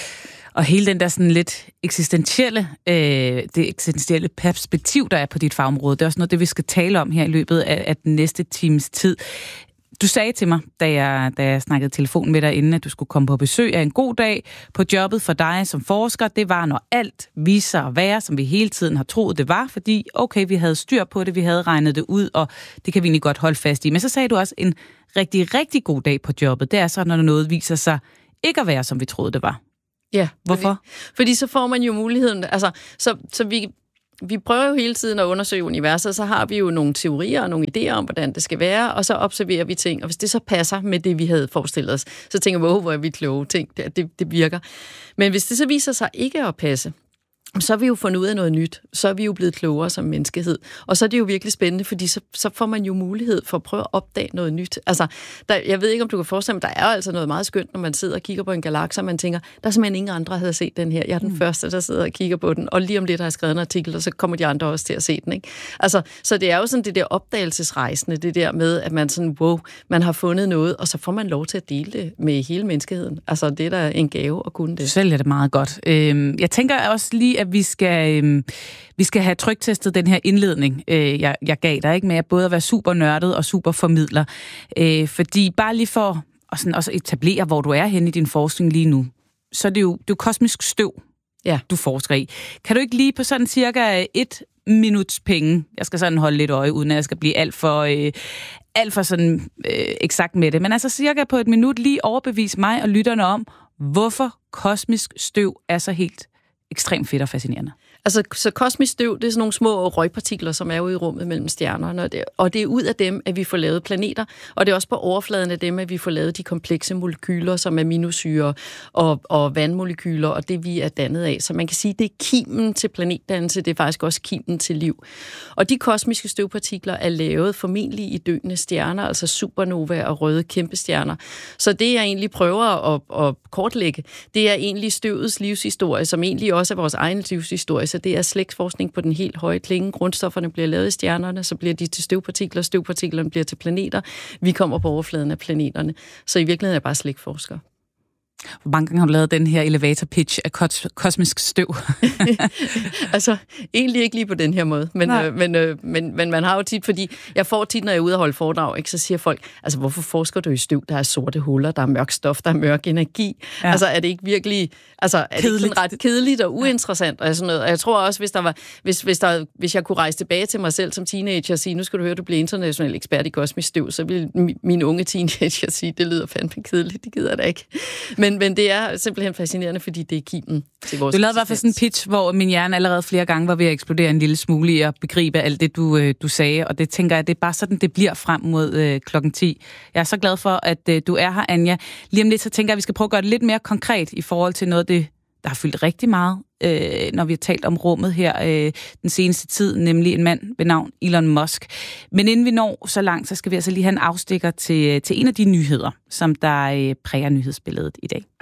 Og hele den der sådan lidt eksistentielle, øh, det eksistentielle perspektiv, der er på dit fagområde, det er også noget, det vi skal tale om her i løbet af, af den næste times tid. Du sagde til mig, da jeg, da jeg snakkede telefon med dig inden, at du skulle komme på besøg af en god dag på jobbet for dig som forsker. Det var, når alt viser sig at være, som vi hele tiden har troet, det var, fordi okay, vi havde styr på det, vi havde regnet det ud, og det kan vi egentlig godt holde fast i. Men så sagde du også, en rigtig, rigtig god dag på jobbet, det er så, når noget viser sig ikke at være, som vi troede, det var. Ja. Hvorfor? Fordi, fordi så får man jo muligheden, altså, så, så vi... Vi prøver jo hele tiden at undersøge universet, så har vi jo nogle teorier og nogle idéer om, hvordan det skal være, og så observerer vi ting, og hvis det så passer med det, vi havde forestillet os, så tænker vi, hvor er vi kloge, ting, det, det, det virker. Men hvis det så viser sig ikke at passe, så er vi jo fundet ud af noget nyt, så er vi jo blevet klogere som menneskehed. Og så er det jo virkelig spændende, fordi så, så får man jo mulighed for at prøve at opdage noget nyt. Altså, der, jeg ved ikke, om du kan forestille mig, der er altså noget meget skønt, når man sidder og kigger på en galakse, og man tænker, der er simpelthen ingen andre, der havde set den her. Jeg er den mm. første, der sidder og kigger på den, og lige om lidt har jeg skrevet en artikel, og så kommer de andre også til at se den, ikke? Altså, så det er jo sådan det der opdagelsesrejsende, det der med, at man sådan, wow, man har fundet noget, og så får man lov til at dele det med hele menneskeheden. Altså, det er da en gave at kunne det. Selv er det meget godt. Øhm, jeg tænker også lige, at vi skal, øh, vi skal have tryktestet den her indledning, øh, jeg, jeg gav dig, ikke, med at både at være super nørdet og super formidler. Øh, fordi bare lige for at sådan også etablere, hvor du er henne i din forskning lige nu, så er det jo, det er jo kosmisk støv, ja, du forsker i. Kan du ikke lige på sådan cirka et minuts penge, jeg skal sådan holde lidt øje, uden at jeg skal blive alt for, øh, alt for sådan øh, eksakt med det, men altså cirka på et minut lige overbevise mig og lytterne om, hvorfor kosmisk støv er så helt ekstremt fedt og fascinerende. Altså, så kosmisk støv, det er sådan nogle små røgpartikler, som er ude i rummet mellem stjernerne, og det, og det er ud af dem, at vi får lavet planeter, og det er også på overfladen af dem, at vi får lavet de komplekse molekyler, som aminosyre og, og vandmolekyler, og det vi er dannet af. Så man kan sige, det er kimen til planetdannelse, det er faktisk også kimen til liv. Og de kosmiske støvpartikler er lavet formentlig i døende stjerner, altså supernova og røde kæmpestjerner. Så det, jeg egentlig prøver at, at kortlægge, det er egentlig støvets livshistorie, som egentlig også er vores egen livshistorie. Så det er slægtsforskning på den helt høje klinge. Grundstofferne bliver lavet i stjernerne, så bliver de til støvpartikler, støvpartiklerne bliver til planeter. Vi kommer på overfladen af planeterne. Så i virkeligheden er jeg bare slægtsforsker. Hvor mange gange har du lavet den her elevator pitch af kos- kosmisk støv? Altså, egentlig ikke lige på den her måde, men, øh, men, øh, men, men man har jo tit, fordi jeg får tit, når jeg er ude og holde foredrag, ikke, så siger folk, altså hvorfor forsker du i støv? Der er sorte huller, der er mørk stof, der er mørk energi. Ja. Altså, er det ikke virkelig, altså, er det ikke sådan ret kedeligt og uinteressant og sådan noget? Og jeg tror også, hvis der var, hvis, hvis, der, hvis jeg kunne rejse tilbage til mig selv som teenager og sige, nu skal du høre, du bliver international ekspert i kosmisk støv, så ville min unge teenager sige, det lyder fandme kedeligt, det gider jeg da ikke. Men Men det er simpelthen fascinerende, fordi det er kimen til vores. Du lavede i hvert fald sådan en pitch, hvor min hjerne allerede flere gange var ved at eksplodere en lille smule i at begribe alt det, du, du sagde. Og det tænker jeg, det er bare sådan, det bliver frem mod øh, klokken ti. Jeg er så glad for, at øh, du er her, Anja. Lige om lidt, så tænker jeg, at vi skal prøve at gøre det lidt mere konkret i forhold til noget af det, der har fyldt rigtig meget, øh, når vi har talt om rummet her øh, den seneste tid, nemlig en mand ved navn Elon Musk. Men inden vi når så langt, så skal vi altså lige have en afstikker til, til en af de nyheder, som der øh, præger nyhedsbilledet i dag.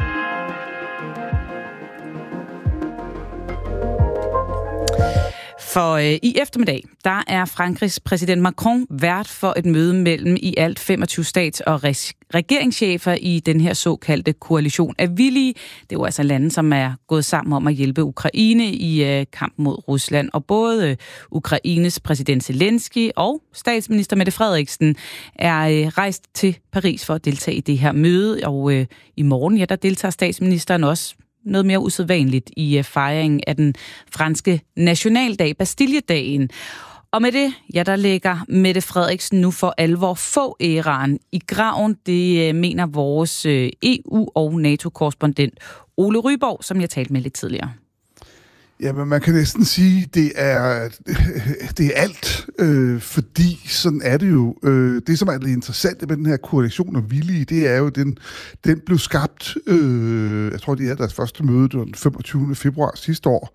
For øh, i eftermiddag, der er Frankrigs præsident Macron vært for et møde mellem i alt femogtyve stats- og res- regeringschefer i den her såkaldte koalition af villige. Det er jo altså lande, som er gået sammen om at hjælpe Ukraine i øh, kampen mod Rusland. Og både øh, Ukraines præsident Zelensky og statsminister Mette Frederiksen er øh, rejst til Paris for at deltage i det her møde. Og øh, i morgen, ja, der deltager statsministeren også noget mere usædvanligt i uh, fejringen af den franske nationaldag, Bastilledagen. Og med det, ja, der lægger Mette Frederiksen nu for alvor få æraen i graven. Det uh, mener vores uh, E U- og NATO-korrespondent Ole Ryborg, som jeg talte med lidt tidligere. Ja, men man kan næsten sige, det er det er alt, øh, fordi sådan er det jo. Øh, det, som er det interessante med den her koalition af villige, det er jo, den, den blev skabt, øh, jeg tror, det er deres første møde, det var den femogtyvende februar sidste år,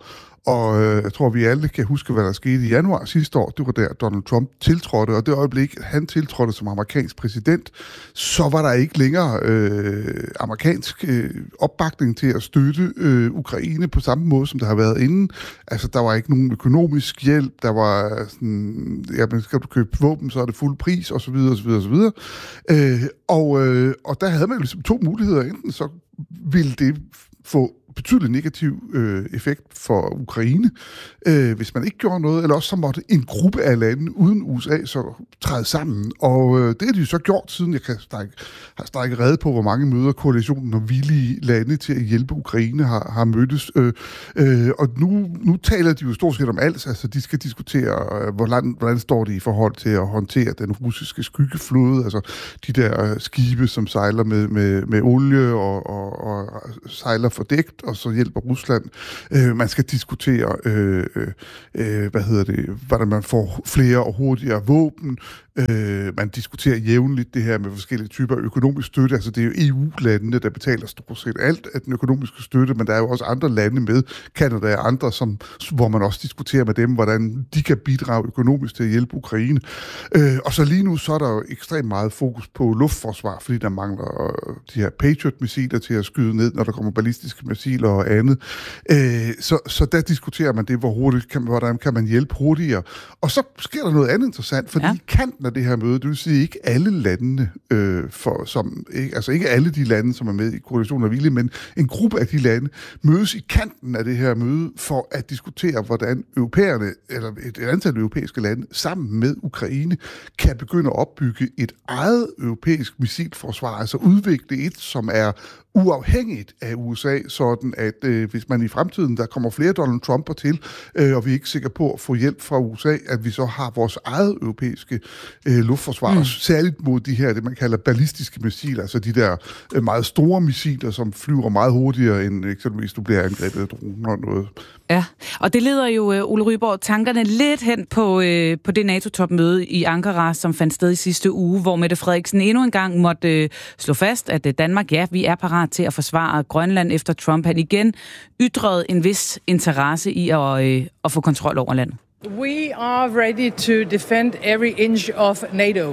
Og øh, jeg tror, vi alle kan huske, hvad der skete i januar sidste år. Det var der, Donald Trump tiltrådte, og det øjeblik, han tiltrådte som amerikansk præsident, så var der ikke længere øh, amerikansk øh, opbakning til at støtte øh, Ukraine på samme måde, som der har været inden. Altså, der var ikke nogen økonomisk hjælp, der var sådan, ja, men skal du købe våben, så er det fuld pris, og så videre, og så videre, og så videre. Øh, og, øh, og der havde man ligesom to muligheder. Enten så ville det få betydelig negativ øh, effekt for Ukraine, øh, hvis man ikke gjorde noget, eller også så måtte en gruppe af lande uden U S A så træde sammen. Og øh, det har de jo så gjort, siden jeg kan strække, har strækket rede på, hvor mange møder koalitionen og villige lande til at hjælpe Ukraine har, har mødtes. Øh, øh, og nu, nu taler de jo stort set om alt. Altså, de skal diskutere, øh, hvordan, hvordan står de i forhold til at håndtere den russiske skyggeflåde, altså de der øh, skibe, som sejler med, med, med olie og, og, og sejler fordækt, og så hjælper Rusland. Øh, man skal diskutere, øh, øh, hvad hedder det, hvordan man får flere og hurtigere våben. Øh, man diskuterer jævnligt det her med forskellige typer økonomisk støtte. Altså det er jo E U-landene, der betaler stort set alt af den økonomiske støtte, men der er jo også andre lande med, Canada og andre, som, hvor man også diskuterer med dem, hvordan de kan bidrage økonomisk til at hjælpe Ukraine. Øh, og så lige nu, så er der jo ekstremt meget fokus på luftforsvar, fordi der mangler de her Patriot-missiler til at skyde ned, når der kommer ballistiske missiler og andet. Øh, så, så der diskuterer man det, hvor hurtigt kan, hvordan kan man hjælpe hurtigere. Og så sker der noget andet interessant, fordi ja. kanten af det her møde, det vil sige ikke alle landene, øh, for, som, ikke, altså ikke alle de lande, som er med i koalitionen af vilje, men en gruppe af de lande mødes i kanten af det her møde for at diskutere, hvordan europæerne, eller et, et antal europæiske lande, sammen med Ukraine, kan begynde at opbygge et eget europæisk missilforsvar, altså udvikle et, som er uafhængigt af U S A, sådan at øh, hvis man i fremtiden, der kommer flere Donald Trumper til, øh, og vi er ikke sikre på at få hjælp fra U S A, at vi så har vores eget europæiske øh, luftforsvar, mm. særligt mod de her, det man kalder ballistiske missiler, altså de der øh, meget store missiler, som flyver meget hurtigere, end eksempelvis du bliver angrebet af droner og noget. Ja, og det leder jo, øh, Ole Ryborg, tankerne lidt hen på, øh, på det NATO-topmøde i Ankara, som fandt sted i sidste uge, hvor Mette Frederiksen endnu en gang måtte øh, slå fast, at øh, Danmark, ja, vi er parat til at forsvare Grønland efter Trump. Han igen ytrede en vis interesse i at, øh, at få kontrol over landet. We are ready to defend every inch of NATO, uh,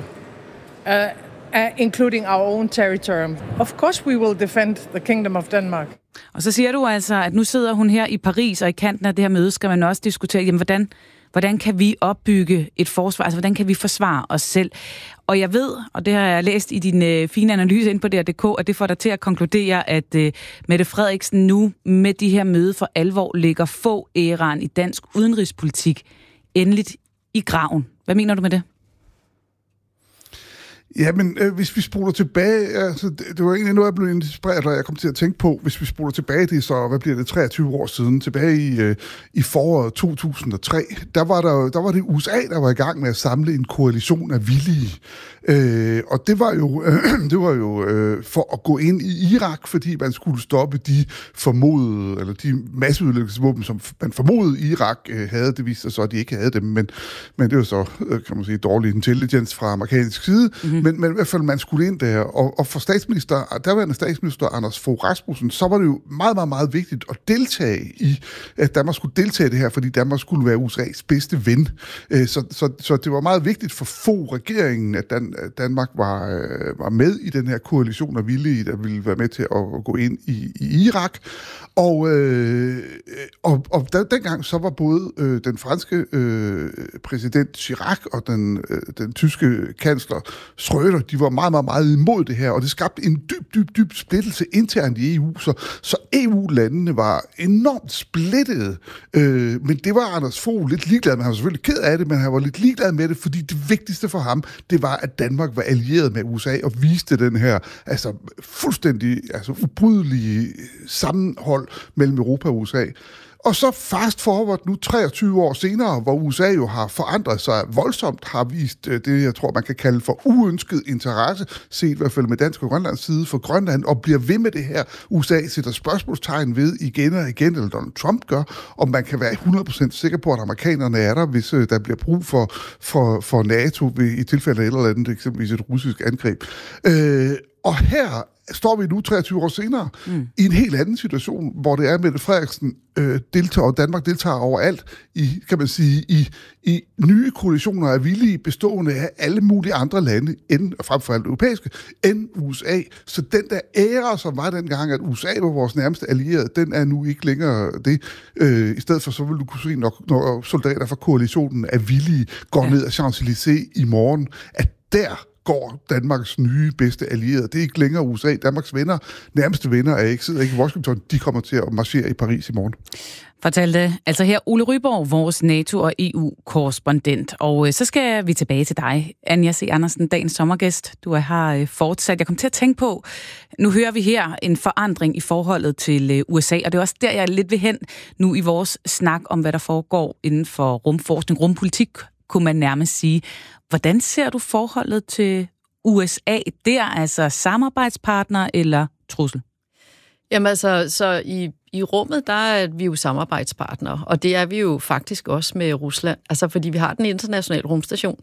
uh, including our own territory. Of course we will defend the Kingdom of Denmark. Og så siger du altså, at nu sidder hun her i Paris, og i kanten af det her møde skal man også diskutere, jamen, hvordan, hvordan kan vi opbygge et forsvar, altså hvordan kan vi forsvare os selv? Og jeg ved, og det har jeg læst i din øh, fine analyse inde på D R punktum d k, at det får dig til at konkludere, at øh, Mette Frederiksen nu med de her møde for alvor lægger få æraen i dansk udenrigspolitik endeligt i graven. Hvad mener du med det? Ja, men øh, hvis vi spoler tilbage, altså, det, det var egentlig noget, jeg blev inspireret, og jeg kom til at tænke på, hvis vi spoler tilbage til, så hvad bliver det, treogtyve år siden, tilbage i, øh, i foråret to tusind og tre, der var, der, der var det U S A, der var i gang med at samle en koalition af villige. Øh, og det var jo, øh, det var jo øh, for at gå ind i Irak, fordi man skulle stoppe de formodede, eller de masseødelæggelsesvåben, som man formodede Irak øh, havde. Det viste sig så, at de ikke havde dem, men, men det var så, øh, kan man sige, dårlig intelligence fra amerikansk side. Mm-hmm. Men, men i hvert fald, man skulle ind der. Og, og for statsminister, derværende statsminister Anders Fogh Rasmussen, så var det jo meget, meget, meget vigtigt at deltage i, at Danmark skulle deltage i det her, fordi Danmark skulle være U S A's bedste ven. Øh, så, så, så det var meget vigtigt for Fogh-regeringen, at Dan, Danmark var, øh, var med i den her koalition af villige, der ville være med til at, at gå ind i, i Irak. Og, øh, og, og der, dengang så var både øh, den franske øh, præsident Chirac og den, øh, den tyske kansler Schröder, de var meget, meget, meget imod det her, og det skabte en dyb, dyb, dyb splittelse internt i E U, så, så E U-landene var enormt splittede, øh, men det var Anders Fogh lidt ligeglad med. Han var selvfølgelig ked af det, men han var lidt ligeglad med det, fordi det vigtigste for ham, det var, at Danmark var allieret med U S A og viste den her altså, fuldstændig altså, ubrydelige sammenhold mellem Europa og U S A. Og så fast forward nu treogtyve år senere, hvor U S A jo har forandret sig voldsomt, har vist det, jeg tror, man kan kalde for uønsket interesse, set i hvert fald med dansk og Grønlands side for Grønland, og bliver ved med det her. U S A sætter spørgsmålstegn ved igen og igen, eller Donald Trump gør, og man kan være hundrede procent sikker på, at amerikanerne er der, hvis der bliver brug for, for, for NATO ved, i tilfælde af et eller andet, eksempelvis et russisk angreb. Øh, Og her står vi nu treogtyve år senere mm. i en helt anden situation, hvor det er, Mette Frederiksen øh, deltager, og Danmark deltager overalt i, kan man sige, i, i nye koalitioner af villige bestående af alle mulige andre lande, end, frem for alt europæiske, end U S A. Så den der ære, som var dengang, at U S A var vores nærmeste allierede, den er nu ikke længere det. Øh, I stedet for, så vil du kunne se, når, når soldater fra koalitionen er villige, går ja. ned ad Champs-Élysées i morgen, at der går Danmarks nye bedste allierede. Det er ikke længere U S A. Danmarks venner, nærmeste venner, er ikke, sidder ikke i Washington. De kommer til at marchere i Paris i morgen. Fortalte altså her Ole Ryborg, vores NATO- og E U-korrespondent. Og øh, så skal vi tilbage til dig, Anja C. Andersen, dagens sommergæst. Du er her øh, fortsat. Jeg kom til at tænke på, nu hører vi her en forandring i forholdet til øh, U S A, og det er også der, jeg er lidt ved hen nu i vores snak om, hvad der foregår inden for rumforskning, rumpolitik, kunne man nærmest sige. Hvordan ser du forholdet til U S A der, altså samarbejdspartner eller trussel? Jamen altså, så i, i rummet, der er vi jo samarbejdspartnere, og det er vi jo faktisk også med Rusland, altså fordi vi har den internationale rumstation,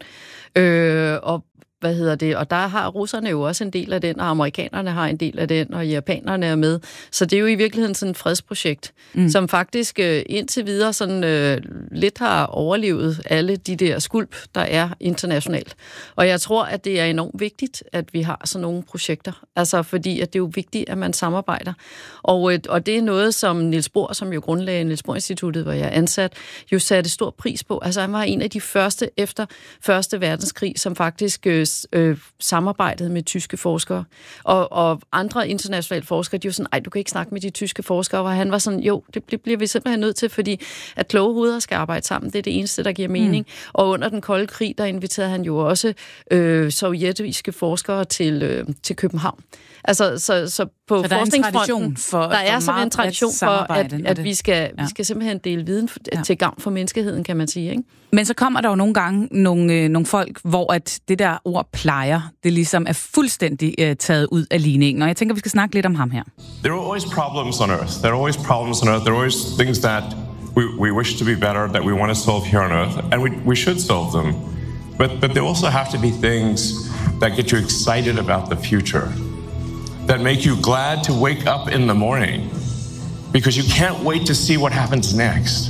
øh, og hvad hedder det, og der har russerne jo også en del af den, og amerikanerne har en del af den, og japanerne er med. Så det er jo i virkeligheden sådan et fredsprojekt, mm. som faktisk øh, indtil videre sådan øh, lidt har overlevet alle de der skulp, der er internationalt. Og jeg tror, at det er enormt vigtigt, at vi har sådan nogle projekter, altså fordi at det er jo vigtigt, at man samarbejder. Og, øh, og det er noget, som Niels Bohr, som jo grundlagde Niels Bohr Instituttet, hvor jeg er ansat, jo satte stor pris på. Altså han var en af de første efter Første Verdenskrig, som faktisk øh, Øh, samarbejdet med tyske forskere. Og, og andre internationale forskere, de var sådan, ej, du kan ikke snakke med de tyske forskere, og han var sådan, jo, det bliver vi simpelthen nødt til, fordi at kloge hoveder skal arbejde sammen, det er det eneste, der giver mening. Mm. Og under den kolde krig, der inviterede han jo også øh, sovjetiske forskere til, øh, til København. Altså, så, så på så forskningsfronten, for, der er for sådan en tradition for, at, at vi, skal, ja. vi skal simpelthen dele viden for, ja. til gavn for menneskeheden, kan man sige, ikke? Men så kommer der jo nogle gange nogle, øh, nogle folk, hvor at det der ord plejer, det ligesom er fuldstændig øh, taget ud af ligningen. Og jeg tænker, vi skal snakke lidt om ham her. There are always problems on Earth. There are always problems on Earth. There are always things that we, we wish to be better, that we want to solve here on Earth. And we, we should solve them. But, but there also have to be things that get you excited about the future. That make you glad to wake up in the morning. Because you can't wait to see what happens next.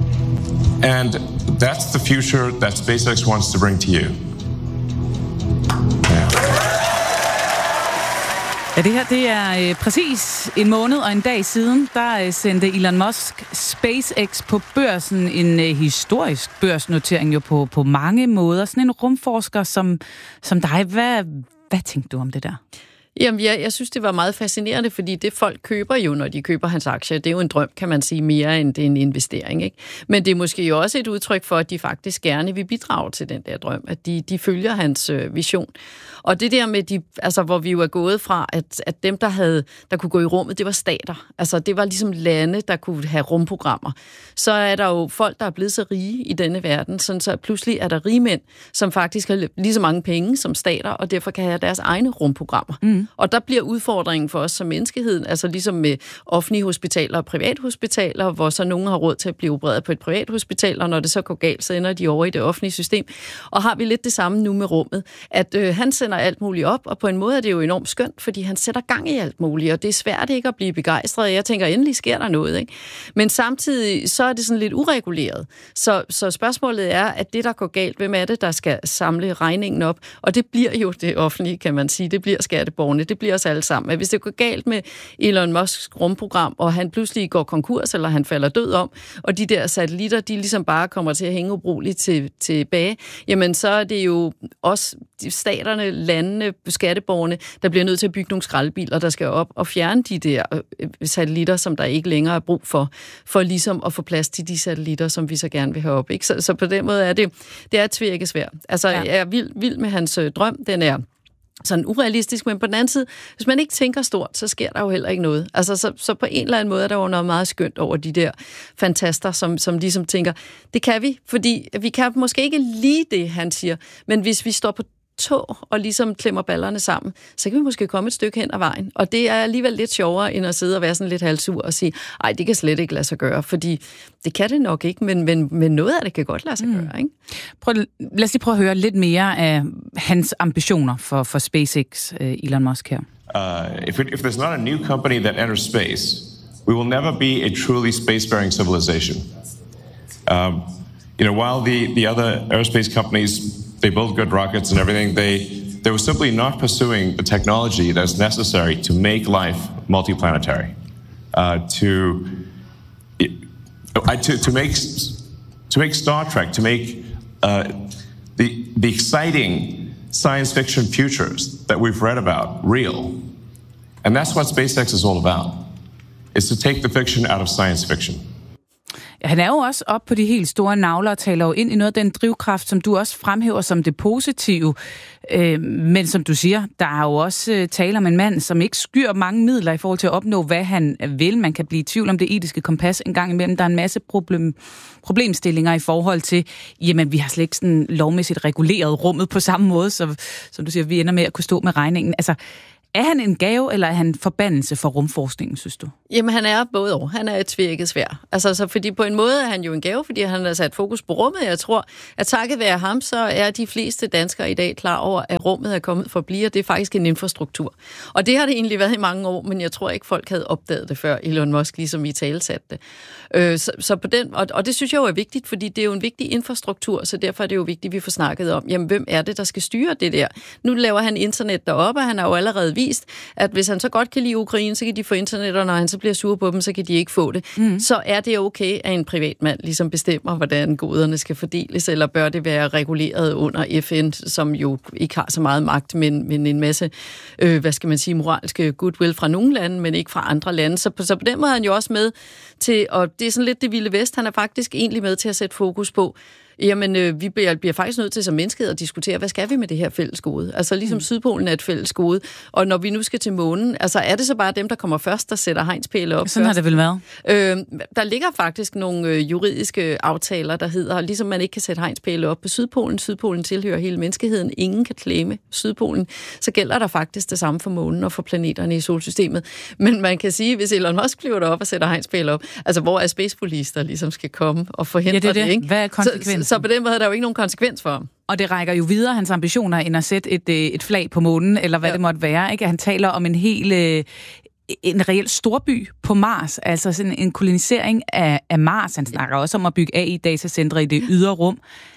And that's the future that SpaceX wants to bring to you. Yeah. Ja, det her det er øh, præcis en måned og en dag siden, der øh, sendte Elon Musk SpaceX på børsen. En øh, historisk børsnotering jo på, på mange måder. Sådan en rumforsker som, som dig. Hvad, hvad tænkte du om det der? Jamen, jeg, jeg synes, det var meget fascinerende, fordi det folk køber jo, når de køber hans aktier, det er jo en drøm, kan man sige, mere end det er en investering, ikke? Men det er måske jo også et udtryk for, at de faktisk gerne vil bidrage til den der drøm, at de, de følger hans øh, vision. Og det der med, de, altså, hvor vi jo er gået fra, at, at dem, der, havde, der kunne gå i rummet, det var stater. Altså, det var ligesom lande, der kunne have rumprogrammer. Så er der jo folk, der er blevet så rige i denne verden, sådan så pludselig er der rige mænd, som faktisk har lige så mange penge som stater, og derfor kan have deres egne rumprogrammer. Mm. Og der bliver udfordringen for os som menneskeheden, altså ligesom med offentlige hospitaler og privathospitaler, hvor så nogen har råd til at blive opereret på et privathospital, og når det så går galt, så ender de over i det offentlige system. Og har vi lidt det samme nu med rummet, at øh, han sender alt muligt op, og på en måde er det jo enormt skønt, fordi han sætter gang i alt muligt, og det er svært ikke at blive begejstret. Jeg tænker, endelig sker der noget, ikke? Men samtidig så er det sådan lidt ureguleret. Så, så spørgsmålet er, at det, der går galt, hvem er det, der skal samle regningen op? Og det bliver jo det offentlige, kan man sige. Det bliver skatteborgerne. Det bliver os alle sammen. At hvis det går galt med Elon Musks rumprogram, og han pludselig går konkurs, eller han falder død om, og de der satellitter, de ligesom bare kommer til at hænge ubrugeligt til, tilbage, jamen så er det jo også staterne, landene, skatteborgerne, der bliver nødt til at bygge nogle skraldebiler, der skal op og fjerne de der satellitter, som der ikke længere er brug for, for ligesom at få plads til de satellitter, som vi så gerne vil have op. Ikke? Så, så på den måde er det, det er tvækkesvært. Altså, ja. Jeg er vild, vild med hans øh, drøm. Den er sådan urealistisk, men på den anden side, hvis man ikke tænker stort, så sker der jo heller ikke noget. Altså, så, så på en eller anden måde er der jo noget meget skønt over de der fantaster, som, som ligesom tænker, det kan vi, fordi vi kan måske ikke lige det, han siger, men hvis vi står på tog og ligesom klemmer ballerne sammen, så kan vi måske komme et stykke hen ad vejen. Og det er alligevel lidt sjovere, end at sidde og være sådan lidt halvsur og sige, ej, det kan slet ikke lade sig gøre, fordi det kan det nok ikke, men, men, men noget af det kan godt lade sig mm. gøre, ikke? Prøv, lad os lige prøve at høre lidt mere af hans ambitioner for, for SpaceX, Elon Musk her. Uh, if, it, if there's not a new company that enters space, we will never be a truly spacefaring civilization. Um, you know, while the, the other aerospace companies, they build good rockets and everything, they, they were simply not pursuing the technology that's necessary to make life multiplanetary, uh, to, uh, to, to, make, to make Star Trek, to make uh, the, the exciting science fiction futures that we've read about real. And that's what SpaceX is all about, is to take the fiction out of science fiction. Han er jo også op på de helt store navler og taler jo ind i noget af den drivkraft, som du også fremhæver som det positive. Øh, men som du siger, der er jo også øh, tale om en mand, som ikke skyr mange midler i forhold til at opnå, hvad han vil. Man kan blive i tvivl om det etiske kompas en gang imellem. Der er en masse problem, problemstillinger i forhold til, jamen vi har slet ikke sådan lovmæssigt reguleret rummet på samme måde, så, som du siger, vi ender med at kunne stå med regningen. Altså, er han en gave, eller er han en forbandelse for rumforskningen, synes du? Jamen, han er både og. Han er et tvækket sværd. Altså, så fordi på en måde er han jo en gave, fordi han har sat fokus på rummet. Jeg tror, at takket være ham, så er de fleste danskere i dag klar over, at rummet er kommet for at blive, og det er faktisk en infrastruktur. Og det har det egentlig været i mange år, men jeg tror ikke, folk havde opdaget det før Elon Musk, ligesom i talesatte det. Øh, så, så på den, og, og det synes jeg jo er vigtigt, fordi det er jo en vigtig infrastruktur, så derfor er det jo vigtigt, at vi får snakket om, jamen, hvem er det, der skal styre det der? Nu laver han internet deroppe, og han har jo allerede vist, at hvis han så godt kan lide Ukraine, så kan de få internet, og når han så bliver sur på dem, så kan de ikke få det. Mm. Så er det okay, at en privatmand ligesom bestemmer, hvordan goderne skal fordeles, eller bør det være reguleret under F N, som jo ikke har så meget magt, men, men en masse, øh, hvad skal man sige, moralske goodwill fra nogle lande, men ikke fra andre lande. Så på, så på den måde er han jo også med til, og det er sådan lidt det vilde vest, han er faktisk egentlig med til at sætte fokus på, jamen, øh, vi bliver, bliver faktisk nødt til som menneskehed at diskutere, hvad skal vi med det her fælles gode? Altså ligesom mm. Sydpolen er et fælles gode, og når vi nu skal til månen, altså er det så bare dem, der kommer først, der sætter hegnspæle op? Sådan først? Har det vel været. Øh, der ligger faktisk nogle øh, juridiske aftaler, der hedder, ligesom man ikke kan sætte hegnspæle op på Sydpolen, Sydpolen tilhører hele menneskeheden, ingen kan claime Sydpolen, så gælder der faktisk det samme for månen og for planeterne i solsystemet. Men man kan sige, hvis Elon Musk flyver derop og sætter hegnspæle op, altså hvor er Space Police, der ligesom skal komme og forhindre ja, det, det. det, ikke? Hvad er konsekvensen? Så, så på den måde er der jo ikke nogen konsekvens for ham. Og det rækker jo videre hans ambitioner end at sætte et, et flag på månen, eller hvad ja. det måtte være. Ikke? Han taler om en hel, en reel storby på Mars, altså sådan en kolonisering af, af Mars. Han snakker også om at bygge A I-datacentre i det ydre rum.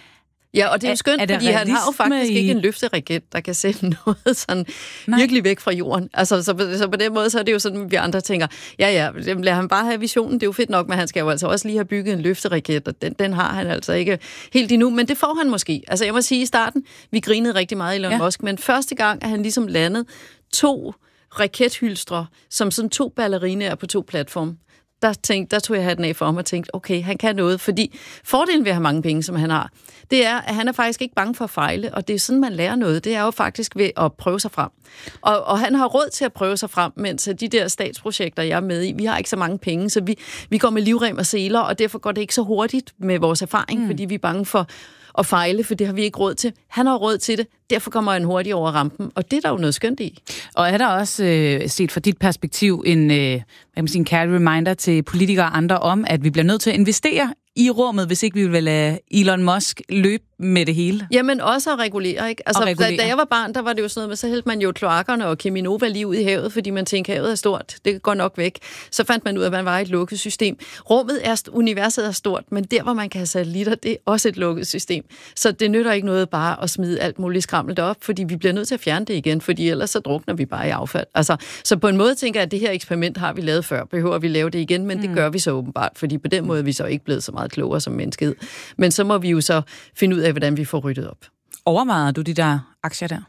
Ja, og det er jo skønt, er, er fordi han har jo faktisk i... ikke en løfteraket, der kan sende noget sådan Nej. virkelig væk fra jorden. Altså, så, så på den måde, så er det jo sådan, at vi andre tænker, ja, ja, lad ham bare have visionen, det er jo fedt nok, men han skal jo altså også lige have bygget en løfteraket, og den, den har han altså ikke helt endnu, men det får han måske. Altså, jeg må sige i starten, vi grinede rigtig meget i Elon ja. Musk, men første gang, at han ligesom landede to rakethylstre, som sådan to ballerinaer på to platforme. Der, tænkte, der tog jeg hatten af for ham og tænkte, okay, han kan noget, fordi fordelen ved at have mange penge, som han har, det er, at han er faktisk ikke bange for at fejle, og det er sådan, man lærer noget. Det er jo faktisk ved at prøve sig frem. Og, og han har råd til at prøve sig frem, mens de der statsprojekter, jeg er med i, vi har ikke så mange penge, så vi, vi går med livrem og seler, og derfor går det ikke så hurtigt med vores erfaring, mm. fordi vi er bange for at fejle, for det har vi ikke råd til. Han har råd til det, derfor kommer han hurtigt over rampen, og det er der jo noget skønt i. Og er der også øh, set fra dit perspektiv en, øh, hvad kan man sige, en carry reminder til politikere og andre om, at vi bliver nødt til at investere i rummet, hvis ikke vi vil lade Elon Musk løbe med det hele? Jamen også at regulere, ikke? Altså, regulere. Da, da jeg var barn, der var det jo sådan noget med, så hældte man jo kloakkerne og Cheminova lige ud i havet, fordi man tænkte, havet er stort, det går nok væk. Så fandt man ud af, at man var et lukket system. Rummet er, universet er stort, men der, hvor man kan have satellitter, det er også et lukket system. Så det nytter ikke noget bare at smide alt muligt skramlet op, fordi vi bliver nødt til at fjerne det igen, fordi ellers så drukner vi bare i affald. Altså, så på en måde tænker jeg, at det her eksperiment har vi lavet før. Behøver vi lave det igen, men mm. det gør vi så åbenbart, fordi på den måde er vi så ikke blevet så meget klogere som menneskehed. Men så må vi jo så finde ud af, hvordan vi får ryddet op. Overvejer du de der aktier der?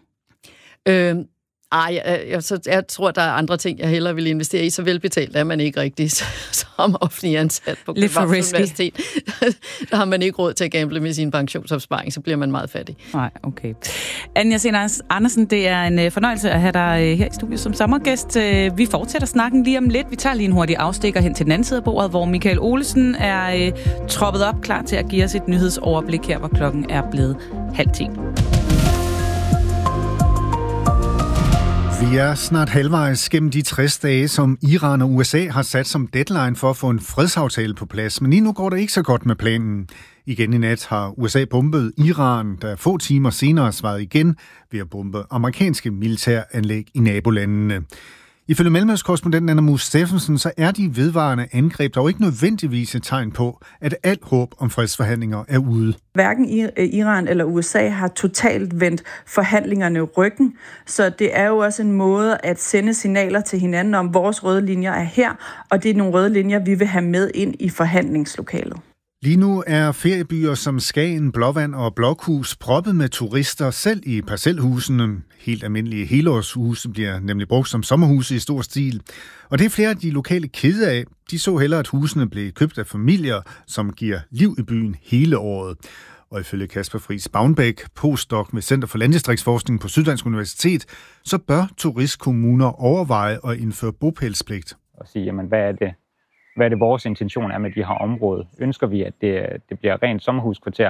Øh, ej, jeg, jeg, så, jeg tror, der er andre ting, jeg hellere vil investere i. Så velbetalt er man ikke rigtig som offentlig ansat på Københavns Universitet. Der har man ikke råd til at gamble med sin pensionsopsparing, så bliver man meget fattig. Nej, okay. Anja Sena Andersen, det er en fornøjelse at have dig her i studiet som sommergæst. Vi fortsætter snakken lige om lidt. Vi tager lige en hurtig afstikker hen til den anden side af bordet, hvor Michael Olesen er troppet op, klar til at give os et nyhedsoverblik her, hvor klokken er blevet halv ti. Vi er snart halvvejs gennem de tres dage, som Iran og U S A har sat som deadline for at få en fredsaftale på plads. Men lige nu går det ikke så godt med planen. Igen i nat har U S A bombet Iran, der få timer senere svarede igen ved at bombe amerikanske militæranlæg i nabolandene. Ifølge Mellemøstkorrespondenten Anna Mus Steffensen, så er de vedvarende angreb dog ikke nødvendigvis et tegn på, at alt håb om fredsforhandlinger er ude. Hverken Iran eller U S A har totalt vendt forhandlingerne ryggen, så det er jo også en måde at sende signaler til hinanden om, vores røde linjer er her, og det er nogle røde linjer, vi vil have med ind i forhandlingslokalet. Lige nu er feriebyer som Skagen, Blåvand og Blokhus proppet med turister, selv i parcelhusene. Helt almindelige helårshuse bliver nemlig brugt som sommerhuse i stor stil. Og det er flere af de lokale kede af. De så hellere, at husene blev købt af familier, som giver liv i byen hele året. Og ifølge Kasper Friis Bavnbæk, postdoc med Center for Landdistriktsforskning på Syddansk Universitet, så bør turistkommuner overveje at indføre bopælspligt. Og sige, jamen, hvad er det? Hvad er det, vores intention er med de her områder? Ønsker vi, at det, det bliver rent sommerhuskvarter,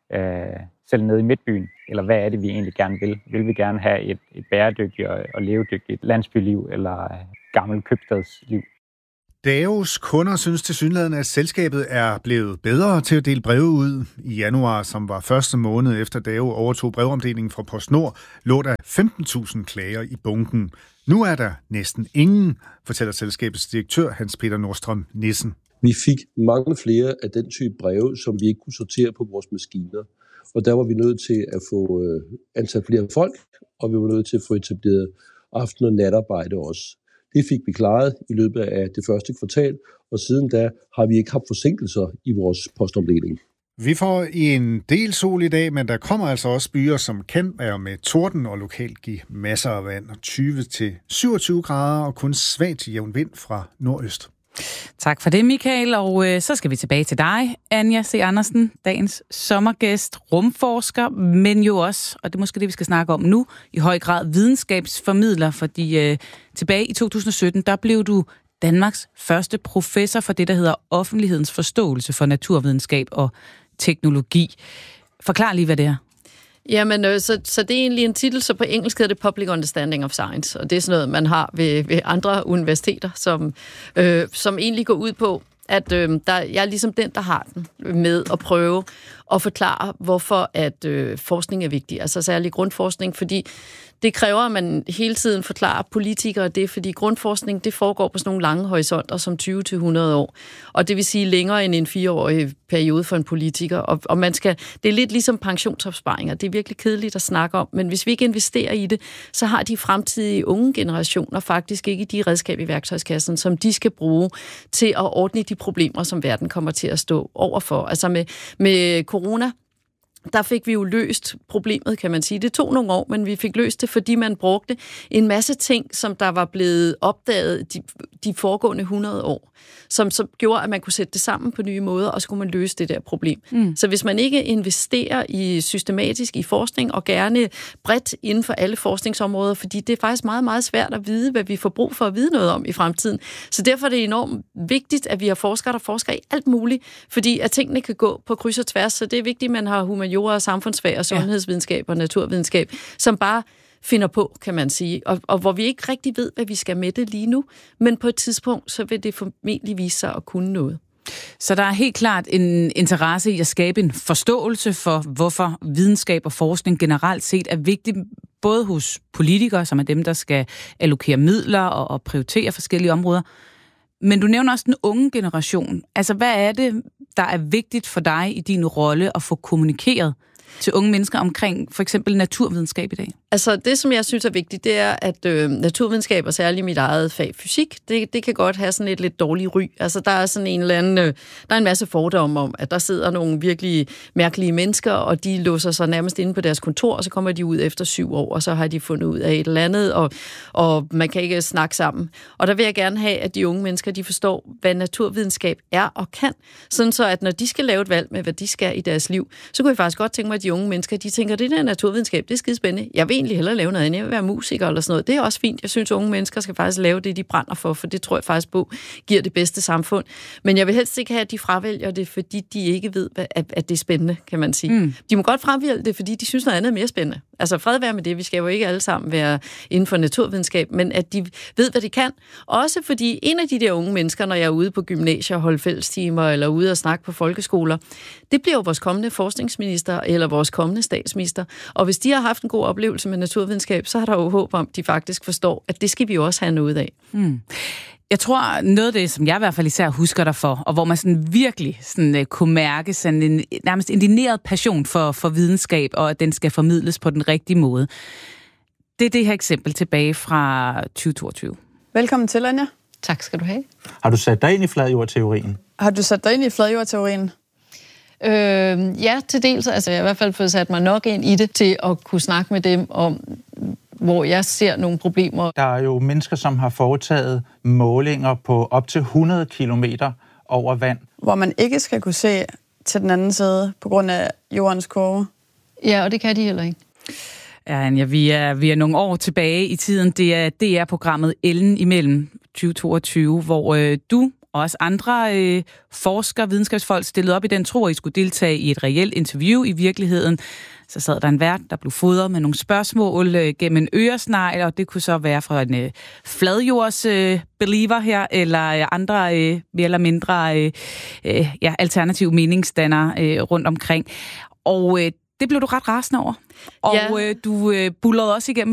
øh, selv nede i midtbyen? Eller hvad er det, vi egentlig gerne vil? Vil vi gerne have et, et bæredygtigt og, og levedygtigt landsbyliv eller gammelt købstadsliv? Davos kunder synes tilsyneladende, at selskabet er blevet bedre til at dele breve ud. I januar, som var første måned efter Dao overtog brevomdelingen fra PostNord, lå der femten tusind klager i bunken. Nu er der næsten ingen, fortæller selskabets direktør Hans Peter Nordstrøm Nissen. Vi fik mange flere af den type breve, som vi ikke kunne sortere på vores maskiner. Og der var vi nødt til at få øh, ansat flere folk, og vi var nødt til at få etableret aften- og natarbejde også. Det fik vi klaret i løbet af det første kvartal, og siden da har vi ikke haft forsinkelser i vores postomdeling. Vi får en del sol i dag, men der kommer altså også byer, som kan være med torden og lokalt give masser af vand. tyve til syvogtyve grader og kun svagt til jævn vind fra nordøst. Tak for det, Michael, og øh, så skal vi tilbage til dig, Anja C. Andersen, dagens sommergæst, rumforsker, men jo også, og det er måske det, vi skal snakke om nu, i høj grad videnskabsformidler, fordi øh, tilbage i to tusind og sytten, der blev du Danmarks første professor for det, der hedder offentlighedens forståelse for naturvidenskab og teknologi. Forklar lige, hvad det er. Jamen, øh, så, så det er egentlig en titel, så på engelsk hedder det Public Understanding of Science, og det er sådan noget, man har ved, ved andre universiteter, som, øh, som egentlig går ud på, at øh, der, jeg er ligesom den, der har den med at prøve at forklare, hvorfor at øh, forskning er vigtig, altså særlig grundforskning, fordi det kræver, at man hele tiden forklarer politikere det, fordi grundforskning, det foregår på sådan nogle lange horisonter, som tyve til hundrede år. Og det vil sige længere end en fireårig periode for en politiker. Og, og man skal, det er lidt ligesom pensionsopsparinger. Det er virkelig kedeligt at snakke om, men hvis vi ikke investerer i det, så har de fremtidige unge generationer faktisk ikke de redskaber i værktøjskassen, som de skal bruge til at ordne de problemer, som verden kommer til at stå overfor. Altså med, med corona, der fik vi jo løst problemet, kan man sige. Det tog nogle år, men vi fik løst det, fordi man brugte en masse ting, som der var blevet opdaget de, de foregående hundrede år, som så gjorde, at man kunne sætte det sammen på nye måder, og så kunne man løse det der problem. Mm. Så hvis man ikke investerer i systematisk i forskning, og gerne bredt inden for alle forskningsområder, fordi det er faktisk meget, meget svært at vide, hvad vi får brug for at vide noget om i fremtiden. Så derfor er det enormt vigtigt, at vi har forskere, der forsker i alt muligt, fordi at tingene kan gå på kryds og tværs, så det er vigtigt, at man har humaniora og samfundsfag og sundhedsvidenskab og naturvidenskab, som bare finder på, kan man sige, og, og hvor vi ikke rigtig ved, hvad vi skal med det lige nu, men på et tidspunkt, så vil det formentlig vise sig at kunne noget. Så der er helt klart en interesse i at skabe en forståelse for, hvorfor videnskab og forskning generelt set er vigtigt, både hos politikere, som er dem, der skal allokere midler og, og prioritere forskellige områder, men du nævner også den unge generation. Altså, hvad er det, der er vigtigt for dig i din rolle at få kommunikeret til unge mennesker omkring for eksempel naturvidenskab i dag? Altså det, som jeg synes er vigtigt, det er, at øh, naturvidenskab, og særligt mit eget fag fysik, det, det kan godt have sådan et lidt dårligt ry. Altså der er sådan en eller anden, øh, der er en masse fordomme om, at der sidder nogle virkelig mærkelige mennesker, og de låser sig nærmest inde på deres kontor, og så kommer de ud efter syv år, og så har de fundet ud af et eller andet, og, og man kan ikke snakke sammen. Og der vil jeg gerne have, at de unge mennesker, de forstår, hvad naturvidenskab er og kan, sådan så at når de skal lave et valg med, hvad de skal i deres liv, så kunne jeg faktisk godt tænke mig, af de unge mennesker, de tænker, det der naturvidenskab, det er skide spændende. Jeg vil egentlig hellere lave noget andet. Jeg vil være musiker eller sådan noget. Det er også fint. Jeg synes, at unge mennesker skal faktisk lave det, de brænder for, for det tror jeg faktisk på giver det bedste samfund. Men jeg vil helst ikke have, at de fravælger det, fordi de ikke ved, at det er spændende, kan man sige. Mm. De må godt fravælge det, fordi de synes noget andet er mere spændende. Altså fred være med det. Vi skal jo ikke alle sammen være inden for naturvidenskab, men at de ved, hvad de kan. Også fordi en af de der unge mennesker, når jeg er ude på gymnasier og holder fællestimer eller ude og snakke på folkeskoler, det bliver jo vores kommende forskningsminister eller vores kommende statsminister. Og hvis de har haft en god oplevelse med naturvidenskab, så har der jo håb om, at de faktisk forstår, at det skal vi jo også have noget af. Mm. Jeg tror, noget af det, som jeg i hvert fald især husker dig for, og hvor man sådan virkelig sådan, uh, kunne mærke sådan en nærmest indineret passion for, for videnskab, og at den skal formidles på den rigtige måde, det er det her eksempel tilbage fra tyve toogtyve. Velkommen til, Anja. Tak skal du have. Har du sat dig ind i fladjordteorien? Har du sat dig ind i fladjordteorien? Øh, ja, til dels. Altså, jeg har i hvert fald fået sat mig nok ind i det, til at kunne snakke med dem om, hvor jeg ser nogle problemer. Der er jo mennesker, som har foretaget målinger på op til hundrede kilometer over vand. Hvor man ikke skal kunne se til den anden side på grund af jordens kurve. Ja, og det kan de heller ikke. Ja, Anja, vi er, vi er nogle år tilbage i tiden. Det er D R-programmet Ellen imellem tyve toogtyve, hvor øh, du og også andre øh, forskere, videnskabsfolk stillede op i den tro, at I skulle deltage i et reelt interview i virkeligheden. Så sad der en vært, der blev fodret med nogle spørgsmål øh, gennem en øresnegl, og det kunne så være fra en øh, fladjords øh, believer her, eller øh, andre øh, mere eller mindre øh, øh, ja, alternative meningsdannere øh, rundt omkring. Og øh, det blev du ret rasende over. Og ja. øh, du øh, bullerede også igennem